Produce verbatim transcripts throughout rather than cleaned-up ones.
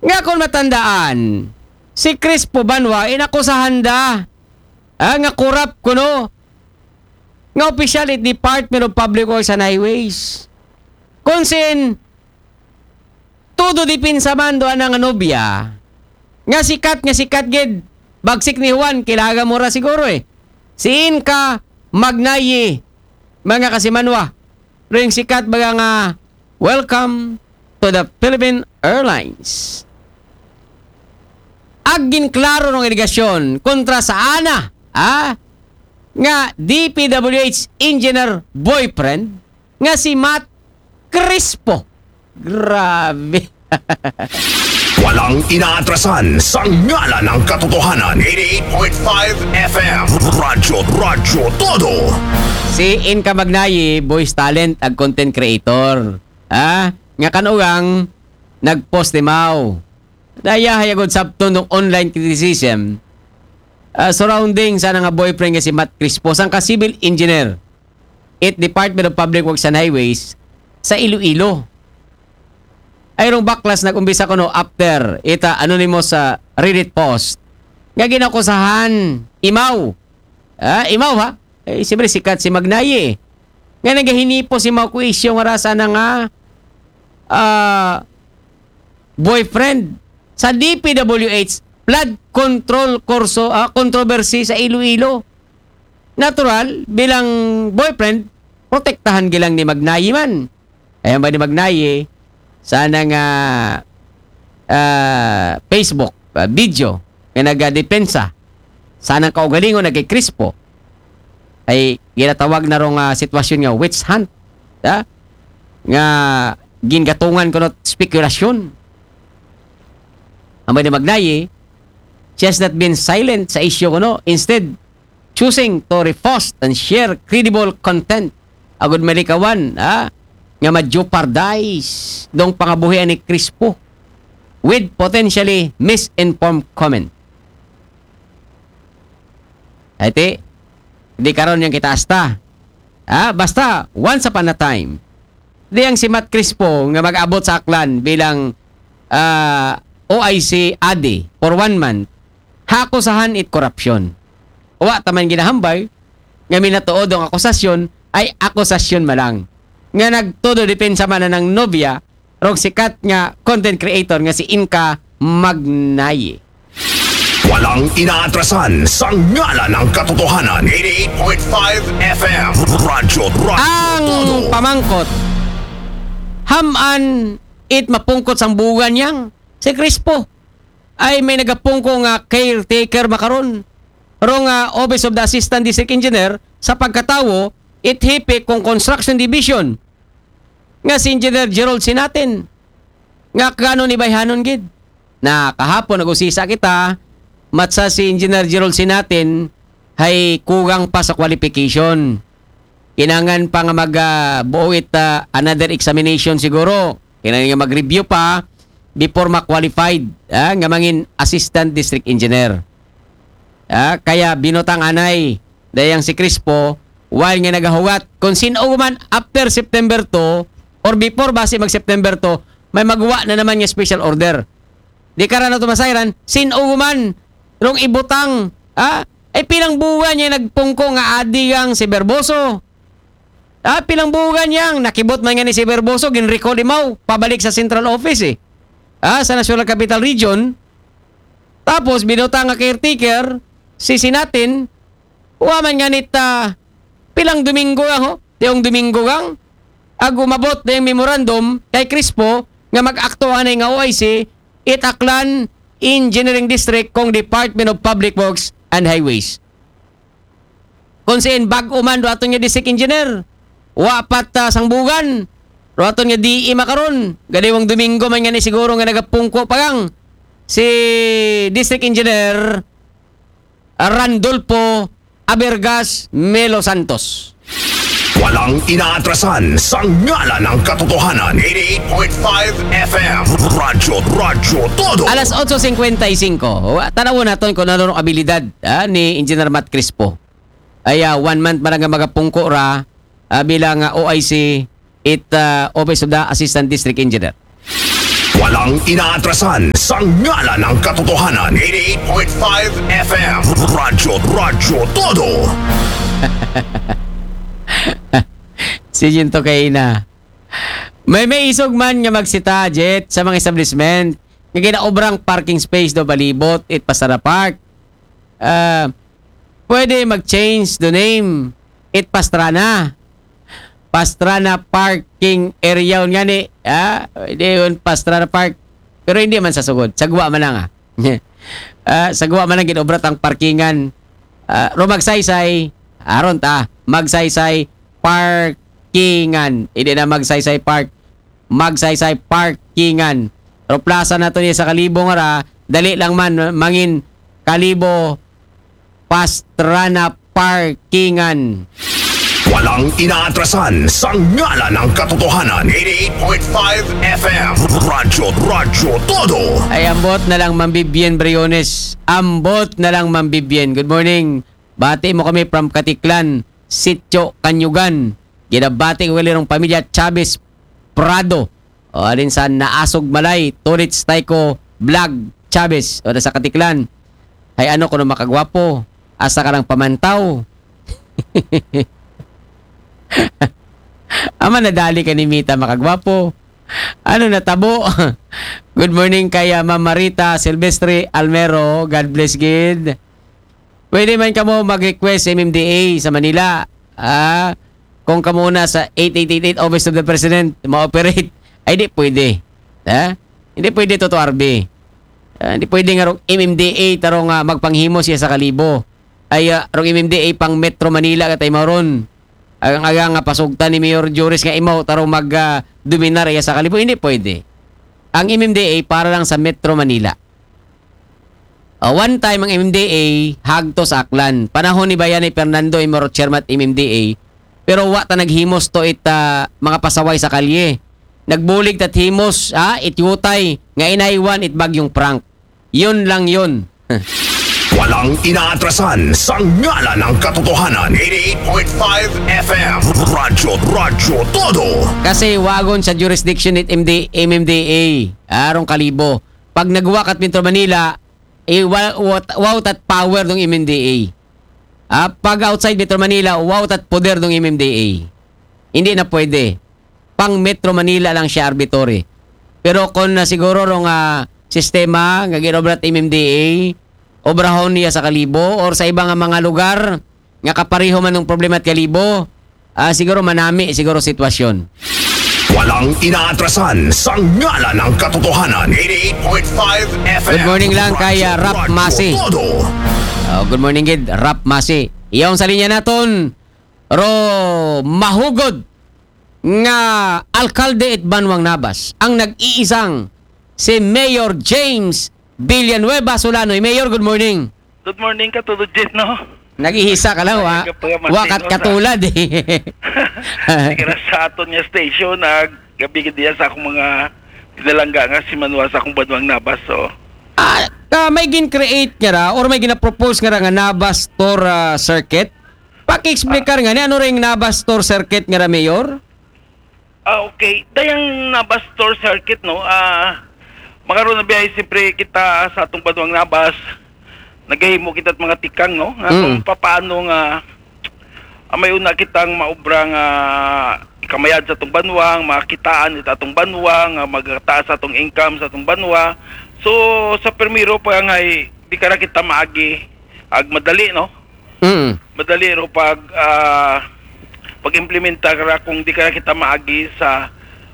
Nga kung matandaan, si Crispo Banwa inakusahan da. Ah, nga kurap kuno. Nga opisyal it Department of Public Works and Highways. Kung sin, todo dipinsa man doon ang anobya. Nga sikat, nga sikat gid. Bagsik ni Juan, kilaga mo ra siguro eh. Si Inka Magnaye, mga kasimanwa. Ring sikat baga nga, welcome to the Philippine Airlines. Agin klaro ng irigasyon kontra sa ana, ah, nga D P W H engineer boyfriend nga si Matt Crispo. Grabe. Walang inaatrasan sa ngala ng katotohanan. eighty-eight point five F M Radyo Radyo Todo. Si Inka Magnaye, voice talent ag content creator. Ah, nga kanugang nagpost ni Mau. Daya hayagod sabto ng online criticism uh, surrounding sa nga boyfriend nga si Matt Crispo sang ka civil engineer at Department of Public Works and Highways sa Iloilo. Ayrong baklas nag-umbisa ko no after ita anonymous sa Reddit post nga ginakusahan Imaw. Ah, Imaw ha? Eh, siyempre sikat si Magnaye. Nga nagahinipo si Mau Kuisyo nga rasa na nga uh, boyfriend sa D P W H flood control kurso uh, controversy sa Iloilo. Natural, bilang boyfriend, protektahan gilang ni Magnaye man. Ayan ba ni Magnaye, sana nga uh, Facebook, uh, video, nga nagadepensa, sana kaugalingon na kay Crispo, ay ginatawag na rong uh, sitwasyon nga witch hunt. Ha? Nga gingatungan ko no spekulasyon. Ang ni Magnaye, she has not been silent sa issue ko no. Instead, choosing to repost and share credible content. Agud malikawan, ha? Nga ma-jeopardize dong pangabuhian ni Crispo with potentially misinformed comment. Ate, di karon yang kita asta. Ha? Basta, once upon a time, di ang si Matt Crispo nga mag-abot sa aklan bilang uh, O I C A D I for one month, hakusahan it corruption. Wa taman ginahambay, nga minatuod ang akusasyon ay akusasyon malang. Nga nagtodo depensa man na ng nobya, rong sikat nga content creator nga si Inka Magnaye. Walang inaatrasan sa ngala ng katotohanan. eighty-eight point five F M Radyo Radyo Ang Todo. pamangkot, haman it mapungkot sang bugan yang si Crispo ay may nagapungko nga caretaker makaron. Rong uh, Office of the Assistant District Engineer sa pagkatawo it hipik kong construction division nga si Engineer Gerald Sinatin nga kano ni bayhanon gid na kahapon nag-usisa kita matsa si Engineer Gerald Sinatin hay kugang pa sa qualification. Kinangan pa nga mag-buo uh, it uh, another examination siguro. Kinangan nga mag-review pa before ma-qualified ah, nga mangin assistant district engineer. Ah, kaya binotang anay dayang si Crispo while nga nagahugat kung sino man after September two or before base mag September two may magawa na naman nga special order. Di kara na tumasayran sino man rong ibutang ah, ay pilang buwan niya nagpungko nga adigang si Berboso. Ah, pilang buwan niyang nakibot man nga ni si Berboso ginrecall imaw pabalik sa central office eh. Ah, sa National Capital Region. Tapos, binota nga caretaker, si Sinatin, uwaman nga nita, pilang Domingo lang ho, tiyong Domingo lang, ag umabot na yung memorandum kay Crispo, nga mag-aktuhan nga O I C, Itaklan Engineering District kong Department of Public Works and Highways. Kung siin, bag uman, doon nga district engineer, wapat uh, sangbugan, roton nga D I makaron. Galiwang Domingo man nga ni siguro nga nagapungko pa lang si District Engineer Randolfo Abergas Melo Santos. Walang inaatrasan sa ngala ng katotohanan. eighty-eight point five F M Radyo Radyo Todo. Alas eight fifty-five. Tanawon naton kung ano ang abilidad ah, ni Engineer Matt Crispo. Ay uh, one month man nga magapungko ra uh, bilang uh, O I C it uh, Office of the Assistant District Engineer. Walang inaatrasan sa ngala ng katotohanan. eighty-eight point five F M. Radyo, Radyo Todo. Si Jinto kay na. May may isog man nga magsita, Jet, sa mga establishment. Nga ginaobrang parking space do balibot it Pasara Park. Uh, pwede mag-change the name it Pastrana. Pastrana Parking Area yun nga ni. Ah, hindi yun Pastrana Park. Pero hindi man sasugod. Sagwa man lang ah. uh, sagwa man lang ginobrat ang parkingan. Uh, ro magsaysay. Aron ta. Magsaysay parkingan. Hindi na magsaysay park. Magsaysay parkingan. Ro plaza na to niya sa Kalibo nga ra. Dali lang man mangin Kalibo Pastrana Parkingan. Walang inaatrasan sa ngala ng katotohanan. eighty-eight point five F M. Radyo, Radyo Todo. Ay, ambot na lang Mambibien Briones. Ambot na lang Mambibien. Good morning. Bati mo kami from Katiklan, Sitio Kanyugan. Ginabati ko kalirong pamilya Chavez Prado. O alin sa Naasog Malay, Turits Taiko, Vlog Chavez. O sa Katiklan. Ay ano ko na makagwapo. Asa ka lang pamantaw. Ama nadali ka ni Mita makagwapo. Ano natabo? Good morning kay uh, Ma'am Marita Silvestre Almero. God bless God. Pwede man ka mo mag-request M M D A sa Manila. Ah, kung ka muna sa eighty-eight eighty-eight Office of the President ma-operate, ay di pwede. Ha? Hindi pwede to to R B. Uh, hindi pwede nga rong M M D A tarong uh, magpanghimo siya sa Kalibo. Ay uh, rong M M D A pang Metro Manila katay maron. Ang aga nga pasugtan ni Mayor Joris nga imaw tarong mag-dominar uh, sa Kalibo, hindi pwede. Ang M M D A para lang sa Metro Manila. Uh, one time ang M M D A hagto sa Aklan. Panahon ni Bayani Fernando Imoro chairman at M M D A. Pero wa ta naghimos to it uh, mga pasaway sa kalye. Nagbulig tat himos, ha, ityutay nga inaiwan it bagyong prank. Yun lang yun. Walang inaatrasan sa ngala ng katotohanan. eighty-eight point five F M. Radyo, Radyo Todo. Kasi wagon sa jurisdiction it M M D A. Arong Kalibo. Pag nagwak at Metro Manila, eh, wow, wow tat power ng M M D A. Ah, pag outside Metro Manila, wow tat poder ng M M D A. Hindi na pwede. Pang Metro Manila lang siya arbitrary. Pero kung na siguro rong uh, sistema nga ginobrat M M D A, obrahon niya sa Kalibo or sa ibang mga lugar nga kapareho man ng problema at Kalibo, uh, siguro manami siguro sitwasyon. Walang inaatrasan sa ngala ng katotohanan. eighty-eight point five F M. Good morning lang kay uh, Rap Masi. Oh, good morning gid, Rap Masi. Iyaw sa linya naton ro mahugod nga alkalde at Banwang Nabas ang nag-iisang si Mayor James Villanueva Solano. Mayor, good morning. Good morning ka to Jet, no? Nag-ihisa ka lang, ha? Wakat katulad, eh. Kaya sa aton niya station, naggabi diya sa akong mga pinalangga nga si Manuel sa akong Banwang Nabas, so. Ah, uh, may gin-create nga ra or may gina-propose nga ra nga Nabas Store uh, Circuit? Paki-explain ka nga ni ano ring Nabas Store Circuit nga ra, Mayor? Ah, okay. Dayang Nabas Store Circuit, no? Ah, magkaroon na biyahe siyempre kita sa atong Banwang Nabas. Nagahimo kita at mga tikang, no? Nga mm. kung papaano nga ah, may una kitang maubrang uh, ikamayad sa atong Banwang, makitaan ito atong Banwang, uh, magtaas atong income sa atong Banwa. So, sa permiro pa nga, di ka na kita maagi ag madali, no? Mm. Madali ro pag uh, pag-implementa ka kung di ka na kita maagi sa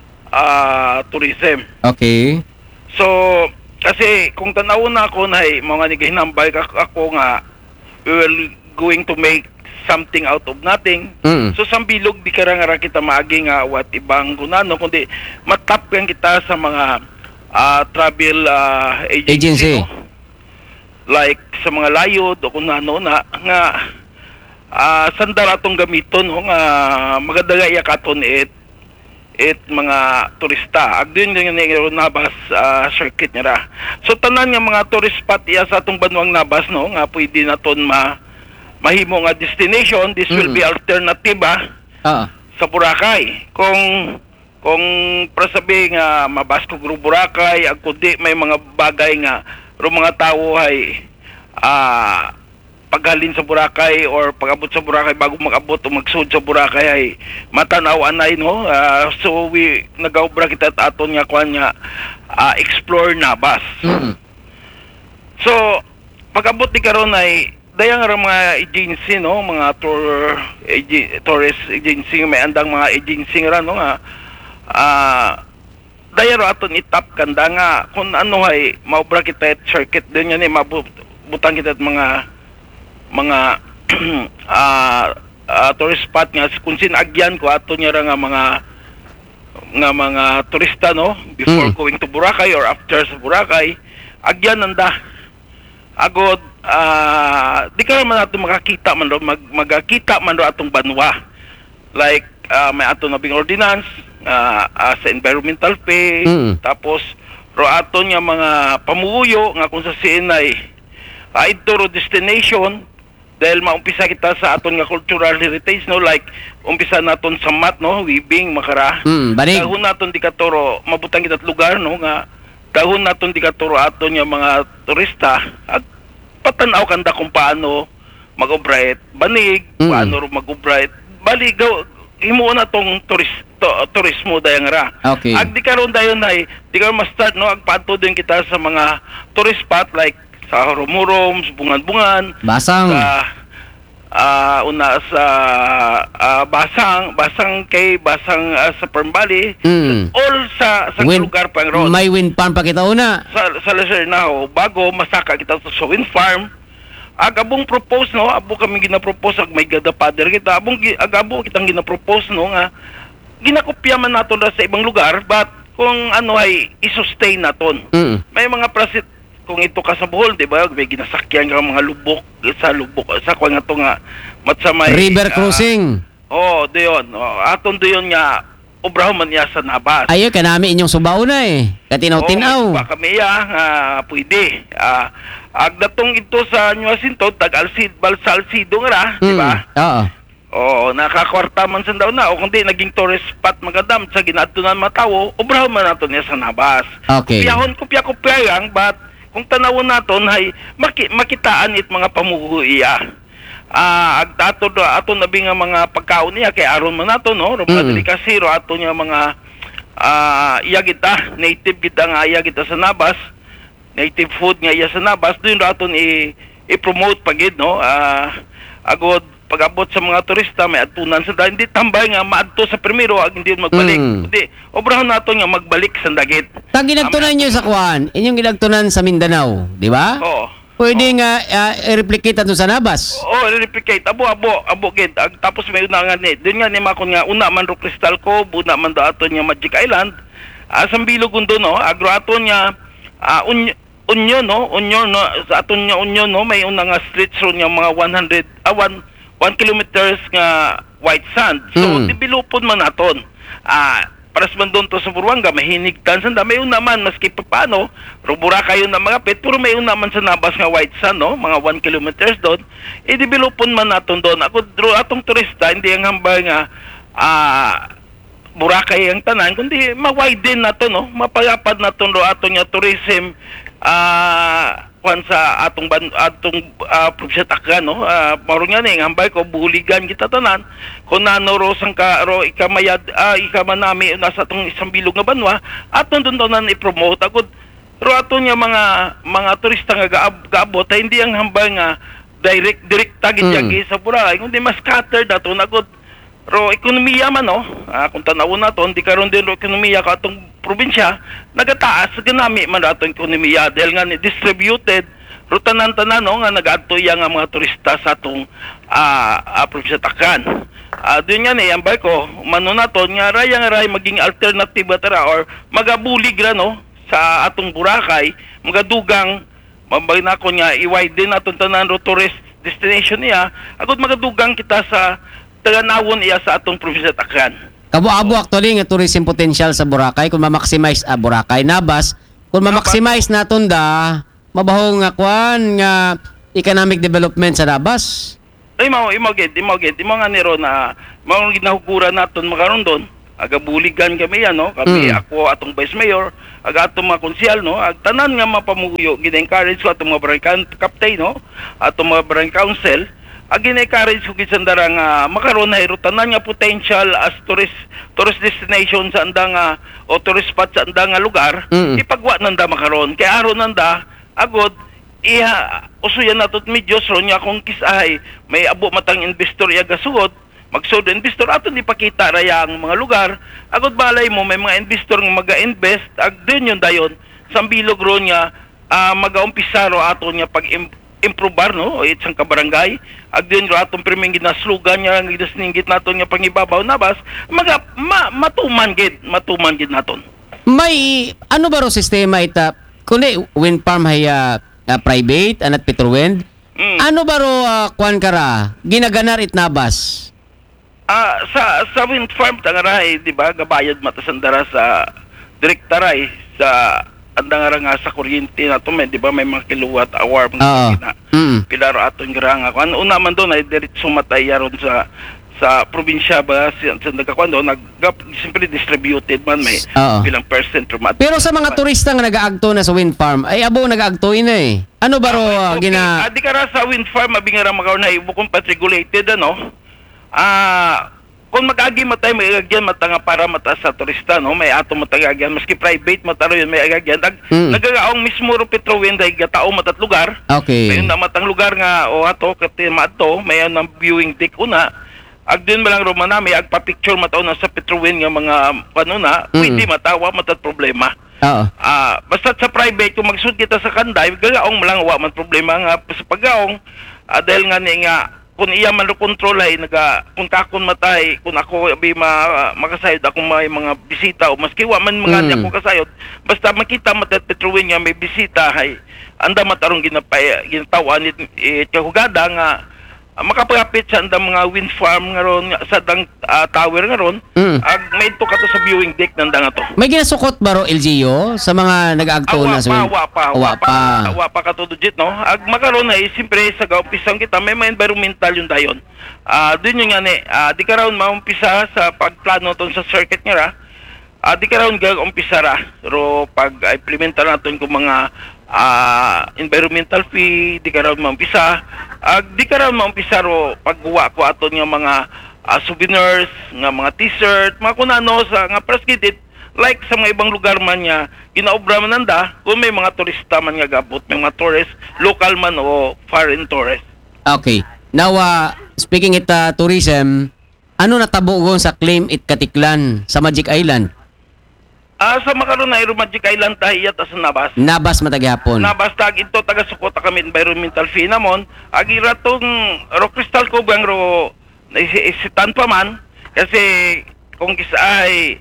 uh, tourism. Okay. So, kasi kung tanaw na ako na eh, mga nigahinambay ako nga, we were going to make something out of nothing. Mm. So, sambilog di ka nga kita maagi nga what ibang gunano, kundi matap yan kita sa mga uh, travel uh, agency. Agency. No? Like sa mga layod o kung ano na, nga uh, sandal atong gamiton, no? Nga magadagay katon it it mga turista. Agdun yung Nabas uh, circuit niya ra. So tanan nga mga tourist spot iya sa atong Banwang Nabas, no, nga pwede naton ma mahimo nga destination. This mm. will be alternative ah, uh-huh. sa Boracay. Kung kung para sabi nga mabasko gro Boracay, ag kundi may mga bagay nga ro mga tao ay ah paghalin sa Boracay or pag-abot sa Boracay bago mag-abot o magsud sa Boracay ay matanaw anay no. Uh, so we nagaubra kita at aton nga kwan nga uh, explore Nabas. Mm. So pag-abot di karon ay dayang ra mga agency no, mga tour ag- tourist agency, may andang mga agency ra no nga ah uh, dayang ra aton itap kanda nga kung ano ay maubra kita at circuit din yan eh, mabutang kita at mga mga uh, uh, tourist spot nga kung sinagyan ko ato niya ra nga mga nga mga turista no before Mm. going to Boracay or after sa Boracay, agyan nanda agod uh, di ka man ato makakita man ro mag, magakita man ro atong banwa like uh, may ato nabing ordinance uh, uh, sa environmental pay. Mm. Tapos ro ato niya mga pamuyo nga kung sa sinay uh, ito ro destination dahil maumpisa kita sa aton nga cultural heritage no, like umpisa naton sa mat no, weaving makara. Mm, banig. Dahon naton di katuro mabutang kita lugar no nga dahon naton di katuro aton nga mga turista at patanaw kanda kung paano mag-operate banig, Mm. paano ro mag-operate bali gaw himo na tong turist to, turismo dayang ra. Okay. Ag di karon dayon ay di karon ma-start no agpadto din kita sa mga tourist spot like sa Romurom, sa Bungan-Bungan, Basang. sa ah, una sa ah, Basang, Basang kay Basang ah, sa Perm Valley, Mm. all sa sa Wind- lugar pang ron. May wind farm pa kita una. Sa sa Lacernaho, bago masaka kita sa wind farm. Agabong propose no, abo kami gina-propose ag may gada father kita. Abong gi- agabo kitang gina-propose no nga ginakopya man naton ra sa ibang lugar but kung ano ay i-sustain naton. Mm. May mga prasit kung ito ka sa Bohol, di ba? May ginasakyan ka mga lubok sa lubok sa kuan nga to nga matsamay River ah, crossing. oh, diyon. Oh, aton diyon nga obrahon man niya sa Nabas. Ayo kanami inyong subaw na eh. Katinaw-tinaw. Oh, baka may ya nga pwede. Ah, agdatong ito sa Nuasinto tag Alcid Balsalcido nga, di ba? Mm. Oo. Oo, nakakwarta man sa daw na o kundi naging tourist spot magadam sa ginadtunan matawo, obrahon man nato niya sa Nabas. Okay. Kupyahon, kupya-kupya yang, but kung tanawon naton ay maki, makitaan it mga pamuhuiya. Ah, agdato do ato nabi nga mga pagkaon niya kay aron man nato no, ro mga Mm. delikasi ro ato niya mga ah iya kita, native kita nga iya kita sa Nabas. Native food nga iya sa Nabas, doon ro aton i i-promote pagid no. Ah, agod pag-abot sa mga turista may atunan sa dagit. Hindi tambay nga maadto sa primero ag hindi magbalik. Mm. Kundi obrahon nato nga magbalik sa dagit. Tang ginagtunan nyo sa kuan, inyong ginagtunan sa Mindanao, di ba? Oo. Pwede nga uh, i-replicate ato sa Nabas. Oh, replicate. Abo, abo, abo, gid. Ag, tapos may una nga ni. Doon nga ni Makon nga, una man ro Crystal Cove, una man do aton nga Magic Island. Ah, sa bilog undo, no? Agro aton nga, ah, un, unyon, no? Unyon, no? Sa aton nga unyon, no? May una nga streets ro nga mga one hundred, ah, one, one kilometers nga white sand. So, Mm. developon man aton. Ah, paras man doon to sa Buruanga, mahinigtan sanda. May una man, maski pa paano, rubura kayo na mga pet, pero may una man sa Nabas nga white sand, no? Mga one kilometers doon. I-developon man naton doon. Ako, dro, atong turista, hindi ang hambay nga, ah, Boracay ang tanan, kundi ma-widen nato, no? Mapayapad naton ro aton nga tourism, ah, kwan sa atong ban, atong uh, probinsya Tacna, no? Ah, maro nga ni hambay ko buligan kita tanan. Kung nano ro sang ka ro ikamayad ah, ikamanami nasa atong isang bilog nga banwa, aton dun tanan i-promote agud. Ro aton nga mga mga turista nga gaab, gaabot ay hindi ang hambay nga direct direkta gid Mm. sa Boracay, kundi mas scattered aton agud. Ro ekonomiya man no, ah, kung tanawon naton di karon din ro ekonomiya ka atong probinsya nagataas ganami man atong ekonomiya dahil nga ni distributed ro tanan-tanan no nga nagadto iya nga mga turista sa atong ah, ah, probinsya Tacna. Ah, doon nga ni ang ko mano naton nga raya nga ray maging alternative tara or magabulig ra no sa atong Boracay magadugang mabay na ko nga i-widen naton tanan ro tourist destination niya agud magadugang kita sa taganawon iya sa atong probinsya Tacna. Kabo-abo actually nga tourism potential sa Boracay kung ma-maximize ah, Boracay, Nabas, kung ma-maximize naton da mabaho nga kwan nga economic development sa Nabas. Ay mao imo gid, imo gid, imo nga niro na mao ginahuguran naton makaron doon. aga buligan kami yan, no? Kami, Mm. ako, atong vice mayor, aga atong mga konsyal, no? Ag tanan nga mapamuyo, gina-encourage ko atong mga barangay captain, no? Atong mga barangay council, ag gina-encourage ko gisandara nga makaroon na tanan nga potential as tourist tourist destination sa andang nga o tourist spot sa andang nga lugar, Mm. ipagwa nanda makaroon. Kaya aron nanda, agod, iha, usuyan natot medyos ron nga kung kisahay, may abo matang investor iya gasugod, magsud investor aton ipakita raya ang mga lugar, agod balay mo may mga investor nga maga-invest, ag din yun dayon, sambilog ron nga, uh, maga-umpisa ro aton nga pag improbar, no, o itsang kabarangay, ag din ro atong priming ginaslugan nga, ginasninggit naton nga pangibabaw nabas, maga, ma, matuman gid, matuman gid naton. May ano ba ro sistema ita kundi wind farm hay ah, ah, private anat Petrowind? Mm. Ano ba ro uh, kwan kara ginaganar itnabas? Ah, sa sa wind farm tangaray, di ba, gabayad matasandara sa direktaray sa andang nga sa kuryente nato men, di ba, may mga kilowatt hour mga Oo. na Mm. pilaro aton granga kan una man doon ay diretso matay yaron sa sa probinsya ba sa, sa nagkakuan doon nag simply distributed man may Oo. bilang percent rumat. Pero sa mga turista nga nagaagto na sa wind farm, ay abo nagaagto na eh. Ano ba ro ah, gina Adi ka ra sa wind farm mabingara magaw na ibo kung pat regulated ano. Ah, kung mag-agi matay may agyan matanga para mata sa turista, no, may ato matagagyan maski private mataro yun may agyan dag Mm. nagagaong mismo ro Petrowind ay gatao matat lugar. Okay. May na matang lugar nga o ato kati maadto may ang viewing deck una. Ag din malang ro manami ag pa-picture mataw na sa Petrowind nga mga kanuna, Mm. pwede matawa matat problema. Oo. Ah, basta sa private kung magsud kita sa kanday, gagaong malang wa man problema nga sa paggaong ah, dahil nga ni nga kung iya man ro control ay naga kung kakon matay kung ako abi ma, makasayod akong may mga bisita o maski wa man mga Mm. ako kasayod basta makita matat Petrowind nga may bisita hay anda matarong ginapay ginatawan ni eh, hugada nga ah, makapagapit sa andang mga wind farm nga ron nga, sa dang ah, tower nga ron Mm. ag may to kato sa viewing deck nanda nga to. May ginasukot ba ro L G U sa mga nagaagto Awa na sa pa, wind? awa pa, Awa awa pa, pa. awa pa katudujit, no? Ag makaroon ay siyempre sa gaumpisang kita may mga environmental yung dayon. Ah, dun yung nga ni, ah, di ka raon maumpisa sa pagplano ton sa circuit nga ra. Ah, di ka raon gag-umpisa ra. Pero pag implementa natin kung mga ah, environmental fee, di ka raon maumpisa. Ag di ka raon maumpisa ro pagguwa ko aton nga mga ah, souvenirs, nga mga t-shirt, mga kunano sa nga praskidit like sa mga ibang lugar man niya, ginaobra man nanda, kung may mga turista man nga gabot, may mga tourist, local man o foreign tourist. Okay. Now, uh, speaking it uh, tourism, ano natabugon sa claim it Katiklan sa Magic Island? Ah, sa makaroon na Aero Magic Island tahiyat sa nabas. Nabas matagyapon. Nabastag ito taga sukota kami environmental fee namon. Agira tong ro crystal ko bang ro isitan pa man kasi kung kisa ay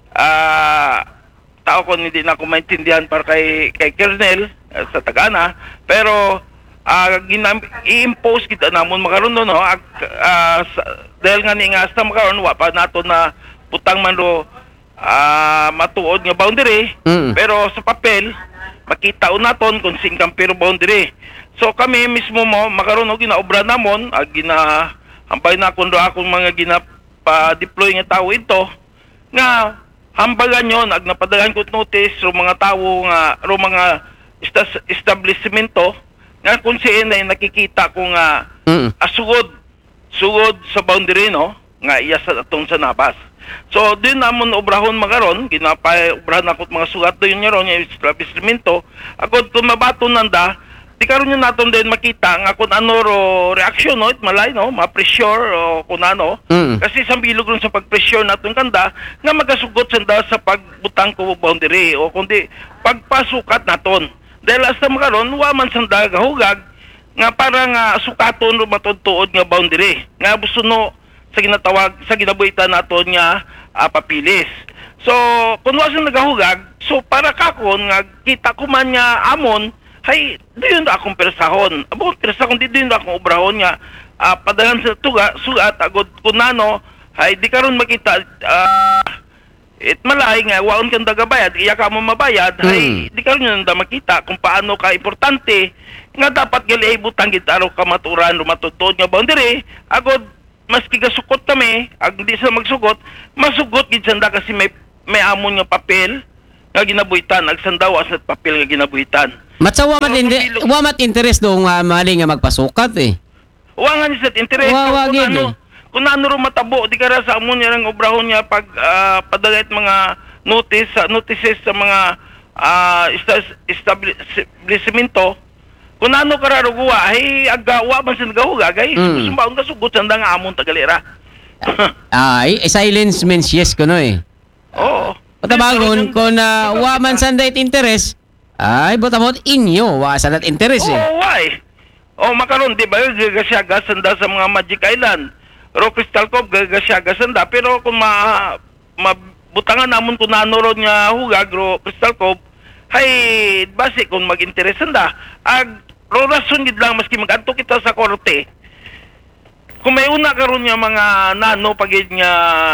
ah tao ko hindi na ako maintindihan para kay kay Kernel uh, sa Tagana pero ah ginam i-impose kita namon makaron no no ag, ah, sa- dahil nga ni nga sa makaron wa pa nato na putang man ro ah matuod nga boundary Mm. pero sa papel makita naton kung singkang pero boundary. So kami mismo mo makaron og ginaobra namon ag gina hambay na kundo akong mga ginapa-deploy nga tao ito nga hambagan yon ag napadagan ko notice ro mga tao nga ro mga istas- establishmento nga kung siya ay nakikita ko nga Mm. asugod sugod sa boundary no nga iya sa atong sa nabas. So din namon obrahon makaron ginapay obrahan ako mga sugat do yun ron nga establishmento agod kung mabaton nanda di karon yun naton din makita nga kung ano ro reaksyon no it malay no ma-pressure o kung ano Mm. kasi sa bilog ron sa pag-pressure naton kanda nga magasugot sanda sa pagbutang ko boundary o kundi pagpasukat naton dahil hasta makaron wa man sanda gahugag nga para nga sukaton ro matudtuod nga boundary nga busuno sa ginatawag sa ginabuhitan naton nga ah, papilis. So kung wa sila nagahugag so para kakon nga kita ko man nga amon hay diyon na akong persahon. Abo persahon di diyon na akong obrahon nga ah, padagan sa tuga sugat agod kunano hay di karon makita ah, it malay nga waon kang dagabayad iya ka mo mabayad hay di karon yun na makita kung paano ka importante nga dapat gali ay butang gitaro ka maturan rumatutud nga boundary agod maski gasukot kami, ag di sila magsugot, masugot gid sanda kasi may may amon nga papel nga ginabuhitan, ag sandaw as papel nga ginabuhitan. Matsawa mat hindi, wa mat interest do nga mali nga magpasukat eh. Wa nga ni sa interest Wa- wa kung gid ano, eh. kung ano ro matabo di kara sa amon niya ng obrahon niya pag ah, padagayt mga notice sa notices sa mga ah, esta- establishmento. Kung ano kararo guwa, ay agawa man sa nagahuga, gay, Mm. sumbaon ka sugot sanda nga amon tagalira. Ay, eh, silence means yes kuno eh. Oo. Patabangon kung na wa man sanday interest, ay butamot inyo wa sandat interest eh. Oo, why? Oh, makaron di ba gagasyaga sanda sa mga Magic Island, Ro Crystal Cove gagasyaga sanda, pero kung ma mabutangan namon kung nano ron nga hugag Ro Crystal Cove, hay base kung mag-interest sanda, ag ro rason gid lang maski magadto kita sa korte. Kung may una karon nga mga nano pagid nga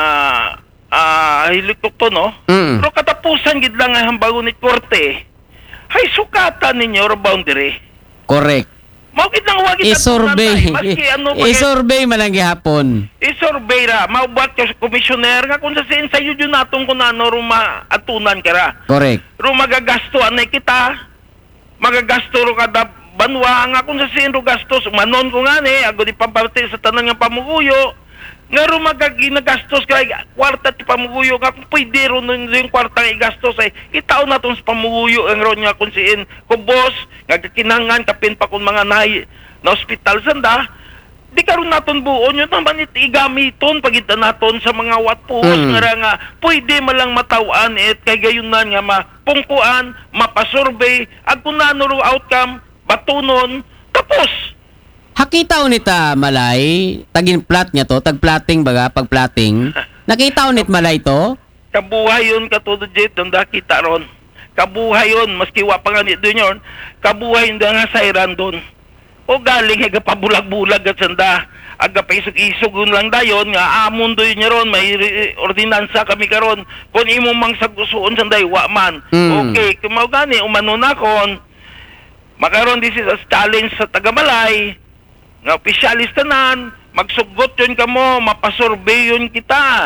ah helikopter no, Mm. pero katapusan gid lang ang hambagon ni korte. Hay sukatan ninyo ro boundary. Correct. Mao gid lang wag kita I-survey. maski ano pagid I-survey man lang gihapon. i-survey ra maubat ka sa commissioner nga kung sa sin sayo jud naton kung ano ro maatunan kara. Correct. Ro magagasto anay kita. Magagasto ro kada banwa nga kung sa sin ro gastos manon ko nga ni ago di pambati sa tanan nga pamuguyo. Nga ro magaginastos kay kwarta ti pamuguyo nga kung pwede ro nun yung kwarta nga igastos ay itaw naton sa pamuguyo ang ro nga kung siin kubos nga kinangan kapin pa kung mga nahi na ospital sanda di karon naton buon yun naman it igamiton pagita naton sa mga watpuos Mm. nga ra nga pwede malang matawan et kay gayunan nga mapungkuan mapasurvey ag kung nano ro outcome batunon tapos. Hakita unita malay, tagin plat niya to, tag-plating baga, pag-plating. Nakita unit malay to? Kabuhay yun katulad jet doon nakita ron. Kabuhay yun maski wa pa nga ni doon yun. Kabuhay yun nga sayran doon. O galing aga pabulag-bulag at sanda. Aga pa isog-isog yun lang dayon nga amon doon niya ron may re- ordinansa kami karon. Kung imo mang sagusuon sanday wa man. Mm. Okay, kung mao gani umano na kon. Makaron this is a challenge sa Tagamalay. Nga opisyalis tanan, magsugot yun ka mo, mapasurvey yun kita.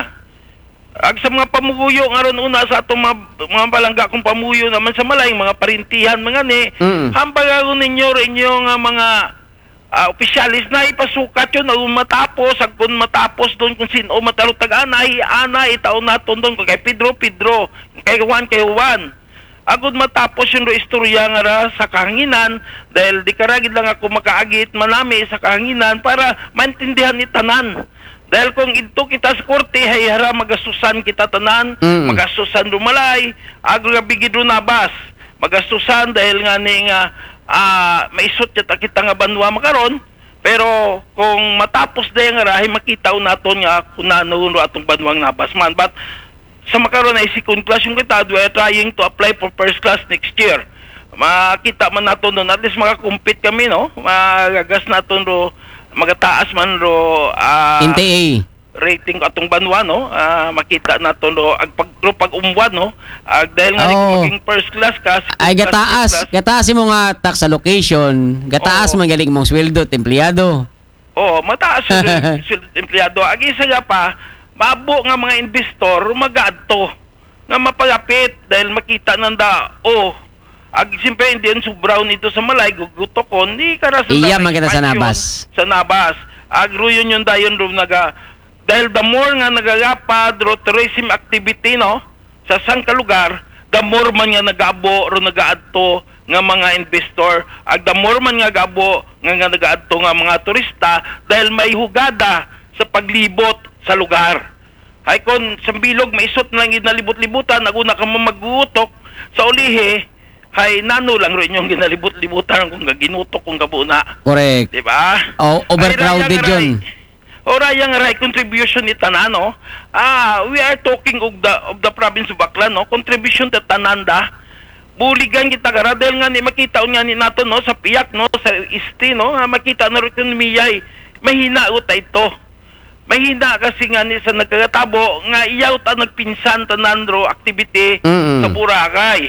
Ag sa mga pamuguyo nga ron una sa atong mga, mga palangga kong pamuyo naman sa malay, mga parintihan, mga ni, Mm. hambagagon ninyo rin yung nga mga ah, opisyalis na ipasukat yun, o matapos, ag kung matapos doon kung sino matarutag anay, anay, itaon naton doon, kay Pedro, Pedro, kay Juan, kay Juan. Agud matapos yung istorya nga ra sa kahanginan dahil di karagid lang ako makaagit manami sa kahanginan para maintindihan ni tanan. Dahil kung ito kita sa korte hay hara magastusan kita tanan, Mm. magastusan rumalay, agud nga bigid ro nabas. Magastusan dahil nga ni nga ah, maisot kita kita nga banwa makaron. Pero kung matapos dayon nga ra hay makita naton nga kunano ro atong banwang nabas man. But sa makaroon ay second class yung kita, we are trying to apply for first class next year. Makita man nato doon, at least makakumpit kami, no? Magagas nato ro, magataas man ro ah, N T A. rating atong banwa, no? Ah, makita nato ro, ag pag, ro pag umwan, no? Ag, dahil nga Oo. oh. maging first class ka, second Ay class, gataas, third class. gataas mo nga tax allocation, gataas Oo. man galing mong sweldo, empleyado. Oh, mataas yung yung empleyado. Ag isa nga pa, maabo nga mga investor magaadto nga mapalapit dahil makita nanda oh ag simple hindi yan subraw nito sa malay gugutokon ni kara sa Iya man damay kita sa expansion nabas. sa nabas agro yun yung dayon ro naga dahil the more nga nagagapad ro tourism activity no sa sang ka lugar the more man nga nagabo ro nagaadto nga mga investor ag the more man nga gabo nga, nga nagaadto nga mga turista dahil may hugada sa paglibot sa lugar. Ay kon sa bilog maisot na lang ginalibot-libutan naguna ka mo magutok sa ulihe hay nano lang ro inyong ginalibot-libutan kung gaginutok kung gabuna. Correct. Di ba? Oh, overcrowded yun. Ora yang ray contribution ni tanan no. Ah, we are talking of the of the province of Baclan no. Contribution ta tananda. Buligan kita gara dahil nga ni makita unya ni nato no sa piyak no sa isti no nga makita na ro ekonomiya mahina uta ito. Mahina kasi nga ni sa nagkakatabo nga iyaw ta nagpinsan tanan ro activity Mm-mm. sa Boracay.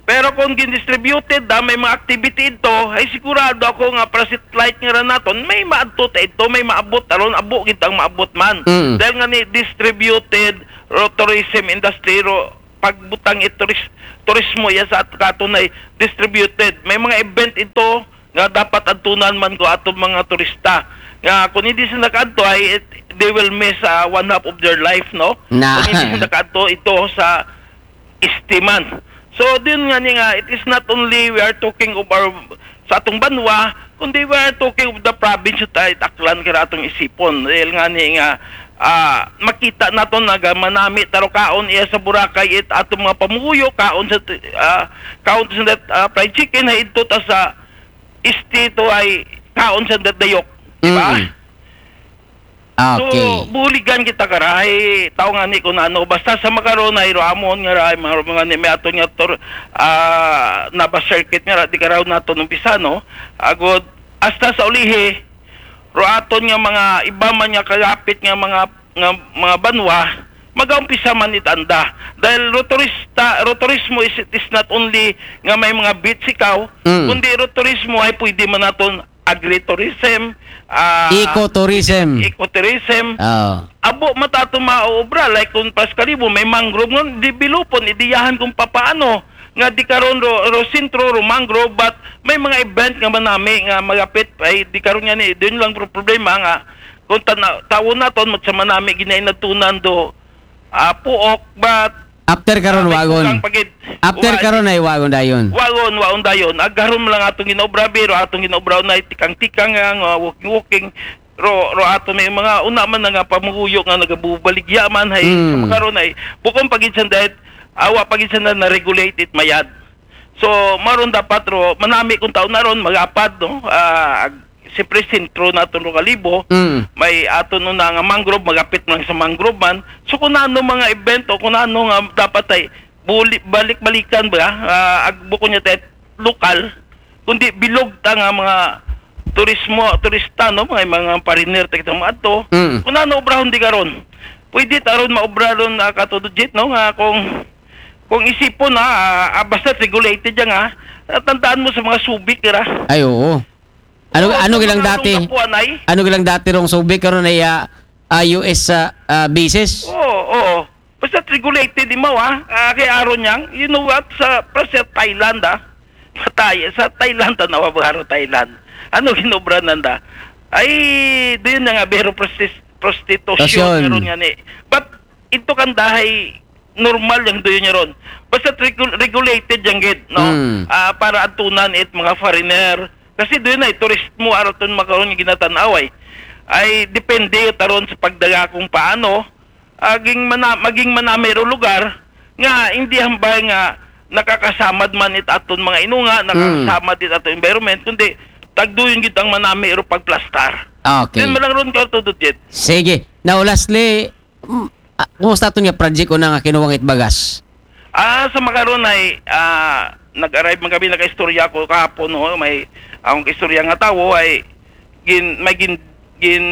Pero kung gin-distributed da may mga activity ito, ay sigurado ako nga para light nga ra naton may maadto ta ito, may maabot aron abo gid ang maabot man. Mm. Dahil nga ni distributed ro tourism industry ro pagbutang ito turismo ya sa katunay distributed. May mga event ito nga dapat adtunan man ko atong mga turista. Nga kung hindi sila nakadto ay it, they will miss uh, one half of their life, no? Na. Kung hindi sila nakadto ito sa istiman. So, din nga ni nga, it is not only we are talking of our, sa atong banwa, kundi we are talking of the province tayo, taklan kira atong isipon. Dahil nga ni nga, uh, makita naton naga manami, taro kaon iya sa Boracay, it atong mga pamuyo, kaon sa, uh, kaon sa that, uh, fried chicken, ay ito ta sa istito ay kaon sa that dayok. Diba? Mm. Okay. So, buligan kita karay, tao nga ni kung ano, basta sa makaroon ay ramon nga ray, mga mga ni may aton nga tor, uh, naba circuit nga, di karaw nato nung pisano, agod, hasta sa ulihi, ro aton nga mga iba man nga kalapit nga mga, nga, mga banwa, mag-umpisa man itanda. Dahil rotorista, rotorismo is, it is not only nga may mga beach ikaw, Mm. kundi rotorismo ay pwede man naton agritourism, uh, Ecotourism. ecotourism, Oh. abo matato maobra like kung pas kalibo may mangrove ngon di bilupon idiyahan kung papaano nga di karon ro, ro sentro ro mangrove but may mga event nga manami nga magapit ay di karon nga ni doon lang pro problema nga kung tana, tawo naton mat sa manami ginay natunan do uh, puok but After karon uh, wagon. After karon ay wagon dayon. Wagon, wagon dayon. Agaron lang atong ginobra biro, atong ginobra na tikang-tikang nga uh, walking-walking. Ro, ro ato may mga una man nga pamuyo nga nagabubaligya man hay Mm. sa karon ay bukong pagitsan dahil awa pagitsan na na-regulated mayad. So, maron dapat ro, manami kung taon na ron, magapad, no? Ah, siyempre sentro naton ro kalibo. Mm. May ato no na nga mangrove, magapit man sa mangrove man. So kung ano mga event o kung ano nga dapat ay buli, balik-balikan ba, uh, agbuko niya tayo lokal, kundi bilog ta nga mga turismo, turista, no? Mga mga pariner, tayo mga ato. Mm. Kung ano obrahon di karon, pwede taron maobra ron na katududjit, no? Nga kung kung isipon na, uh, basta regulated yan nga, tandaan mo sa mga subik, kira. Ay oo. Ano Oo, ano sa gilang mga dati? kapuan ay, Ano gilang dati rong subik karon ay ah, ah, U S sa ah, bases? Oo, oo. Basta regulated di mo ah. Uh, kay aron yang, you know what, sa, sa Thailand ah, patay, sa Thailand ta nawabaro Thailand. Ano ginobra nanda? Ay, doon na nga, pero prostis, Tosyon. prostitution nga ron nga ni. But, ito kan dahay, normal yung doon niya ron. Basta regu- regulated yung gid, no? Mm. Ah, para atunan it mga foreigner. Kasi doon ay turist mo araton makaroon yung ginatanaw ay. Ay, depende taron sa pagdaga kung paano, aging mana, maging manamero lugar, nga hindi hambay nga nakakasamad man it aton mga inunga, nakakasamad it aton environment, kundi tagduyon gid ang manamero pagplastar. Okay. Then malang ron ka tudot jet. Sige. Now lastly, mm, ah, kumusta to nga project ko na nga kinuwang itbagas? Ah, sa makaroon ay ah, nag-arrive man kami naka-istorya ko kahapon, no, may akong istorya nga tawo ay gin may gin gin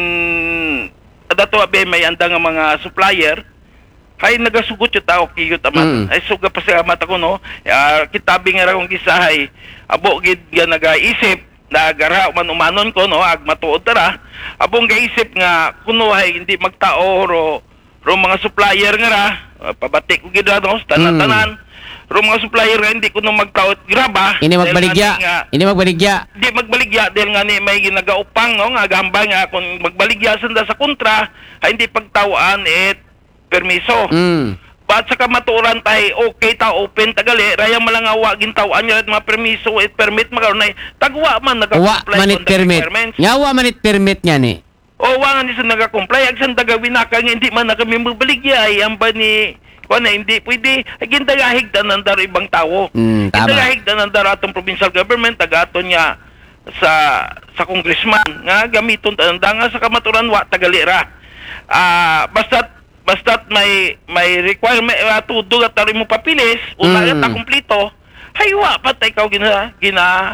adato abe may anda nga mga supplier hay nagasugot yung tao kiyot aman. Mm. Ay suga pa sa mata ko, no. Ah, kitabi nga ra kong gisahay abo gid nga nagaisip nagara man umanon ko, no, ag matuod tara abong gaisip nga kuno hay hindi magtao ro ro mga supplier nga ra uh, pabatik ko gid ra, no, tanan-tanan ro mga supplier nga hindi kuno magtao graba Ini dahil magbaligya. nga ni nga, Ini magbaligya. di magbaligya dahil nga ni may ginagaupang, no, nga gambay nga kung magbaligya sanda sa kontra ay hindi pagtawaan it permiso. Mm. Ba't sa kamaturan tayo okay ta open tagali raya malang awa gintawaan niya mga permiso it permit magaron ay tagwa man Wa naka-comply manit on the permit. requirements. Nga wa manit permit niya ni. O wa nga ni sa naka-comply agsan tagawin na kang hindi man na kami magbaligya ay ang ba ni kuan na hindi pwede ay gindagahig tanan daro ibang tawo. Mm, tama. Gindagahig tanan daro atong provincial government tagaton niya sa sa congressman nga gamiton tanan nga sa kamaturan wa tagalira. Ah, basta basta't may may requirement uh, tudo at tari mo papilis una Mm. mm. kumpleto haywa patay ikaw gina gina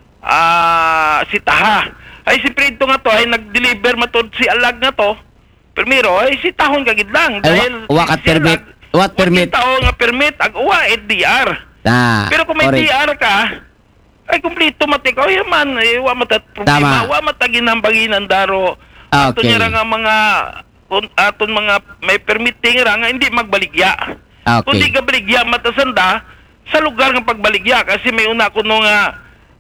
ah si taha ay si Prito nga to ay nag-deliver matod si alag nga to primero ay si tahon kagid lang Ay, dahil wa- wa kat si permit. Alag, What permit? wa tao nga permit ag uwa E D R Ah, Pero kung may correct. D R ka, ay kumplito matik. O yan man, eh, wa matat Tama. problema. Wa mataginambanginan daro. Ato Okay. niya ra nga mga, kun- aton mga may permitting ra nga hindi magbaligya. Okay. Kung di ka baligya matasanda, sa lugar ng pagbaligya. Kasi may una ko nung nga,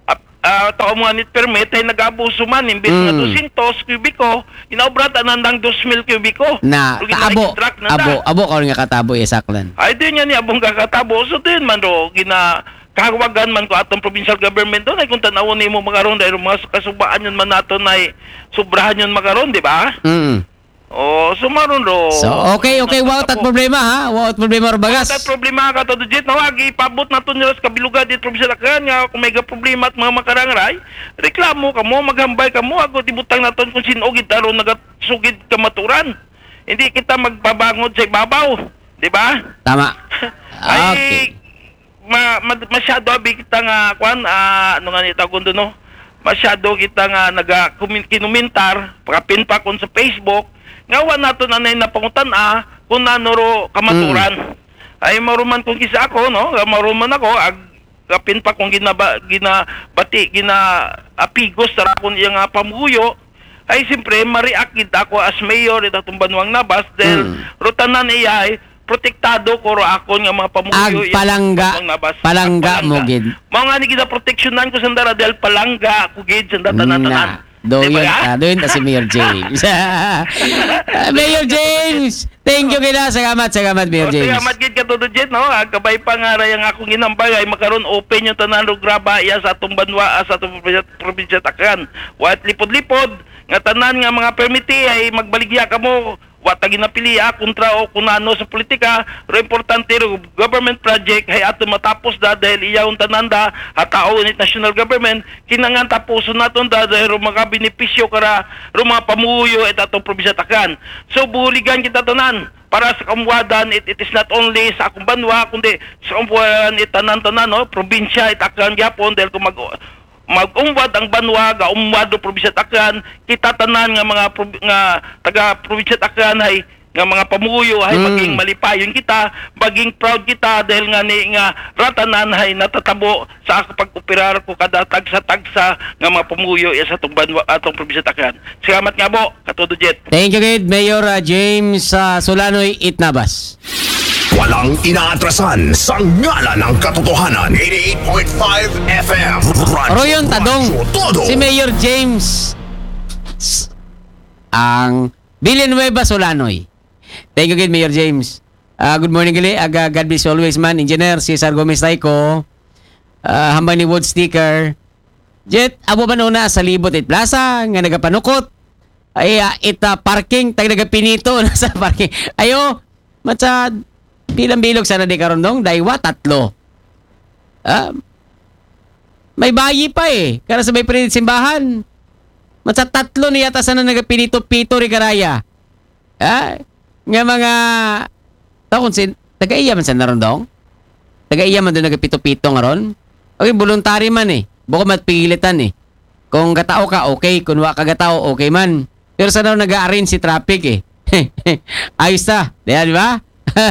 uh, tao mga need permit ay nag-abuso man. Imbis Mm. nga two hundred kubiko, inaobratan nandang two mil kubiko. Na Kung kaabo, ina-extract na abo, na. abo ka nga katabo isaklan. Ay, din yan ni abong kakatabo. So, din man ro, gina, kahawagan man ko atong provincial government doon ay kung tanawon ni mo makaroon dahil mga kasubaan yun man nato na ay sobrahan yun makaroon, di ba? Mm. O, so maroon ro. So, okay, okay, wow, tat problema ha. Wow, tat problema ro bagas. At problema ka to Dujit, no, agi ipabot na to nila sa kabilugan dito probinsya Acan nga kung may problema at mga makarangray, reklamo ka mo, maghambay ka mo, ako tibutang na to kung sinugid aron nagasugid kamaturan. Hindi kita magpabangod sa ibabaw, di ba? Tama. Ay, Okay. ma, ma, masyado abi kita nga kwan, ah, ano nga ni tawag doon, no? Masyado kita nga naga kumin- kinumintar, pakapin pa kon sa Facebook, nga wa nato na na pangutan ah, kung nanoro kamaturan. Ay maruman kung kisa ako, no? Maruman ako, ag kapin pa kung ginaba, ginabati, gina apigos tara kung iyang uh, pamuyo, ay siyempre ma-react kita ako as mayor ito itong Banwang Nabas dahil Mm. rutanan iya ay protektado ko ro ako nga mga pamuyo Ag palangga, palangga mo gid. Mao nga ni gina-proteksyonan ko sandara dahil palangga ako gid sanda tanan-tanan. Do Di ba yun, ya? ah, do yun ta si Mayor James. Ah, Mayor James! Thank you kila. Salamat, salamat, Mayor O, James. salamat gid ka to Jet, no? Ah, kabay pa nga ra yang akong ginambay ay makaroon open yung tanan ro graba iya sa atong banwa ah, sa atong probinsya- probinsya Acan. Wa lipod-lipod nga tanan nga mga permiti ay magbaligya ka mo. Wa ta ginapili ah, kontra o kunano sa politika. Pero importante ro government project ay ato matapos da dahil iyaw tananda hatao ni national government kinangan tapuson naton da dahil ro mga benepisyo kara ro mga pamuyo et atong probinsya Acan. So buligan kita tanan para sa kamuwadan, it, it is not only sa akong banwa, kundi sa kamuwadan, itanan-tanan, no? Probinsya, itakan gyapon dahil kung mag, mag-umwad ang banwa, ga-umwad o probinsya Acan, kita tanan nga mga prob- nga taga probinsya Acan ay nga mga pamuyo ay Mm. maging malipayon kita, maging proud kita dahil nga ni nga ratanan ay natatabo sa ako pag-operar ko kada tagsa-tagsa nga mga pamuyo iya sa atong banwa atong probinsya Acan. Salamat nga po, katudo Jet. Thank you, kid. Mayor ah, James uh, Solanoy Itnabas. Walang inaatrasan sa ngala ng katotohanan. eighty-eight point five F M. Radyo, Oro yun, tadong. Radyo Todo. Si Mayor James s- ang Villanueva Solanoy. Thank you, kid, Mayor James. Ah, good morning, gali. Aga, God bless you always, man. Engineer Cesar Gomez Tayco. Uh, hambang ni Wood Sticker. Jet, abo ba na sa Libot it Plaza nga nagapanukot? Ay, uh, ita parking, tag nagapinito na sa parking. Ayo, matsa, bilang bilog sana di karon dong, daywa, tatlo. Ah, may bayi pa eh. Kaya sa may pinit simbahan. Matsa tatlo niya ta sana nagapinito-pito ri karaya. Ah, nga mga, takon sin, taga-iya man sa naron dong? Taga-iya man doon nagapito-pito nga ron? Okay, voluntary man eh. Buko matpilitan eh. Kung katao ka, okay. Kung wa ka katao, okay man. Pero sa daw nag-a-arrange si traffic eh. Ayos ta. Diyan, di ba?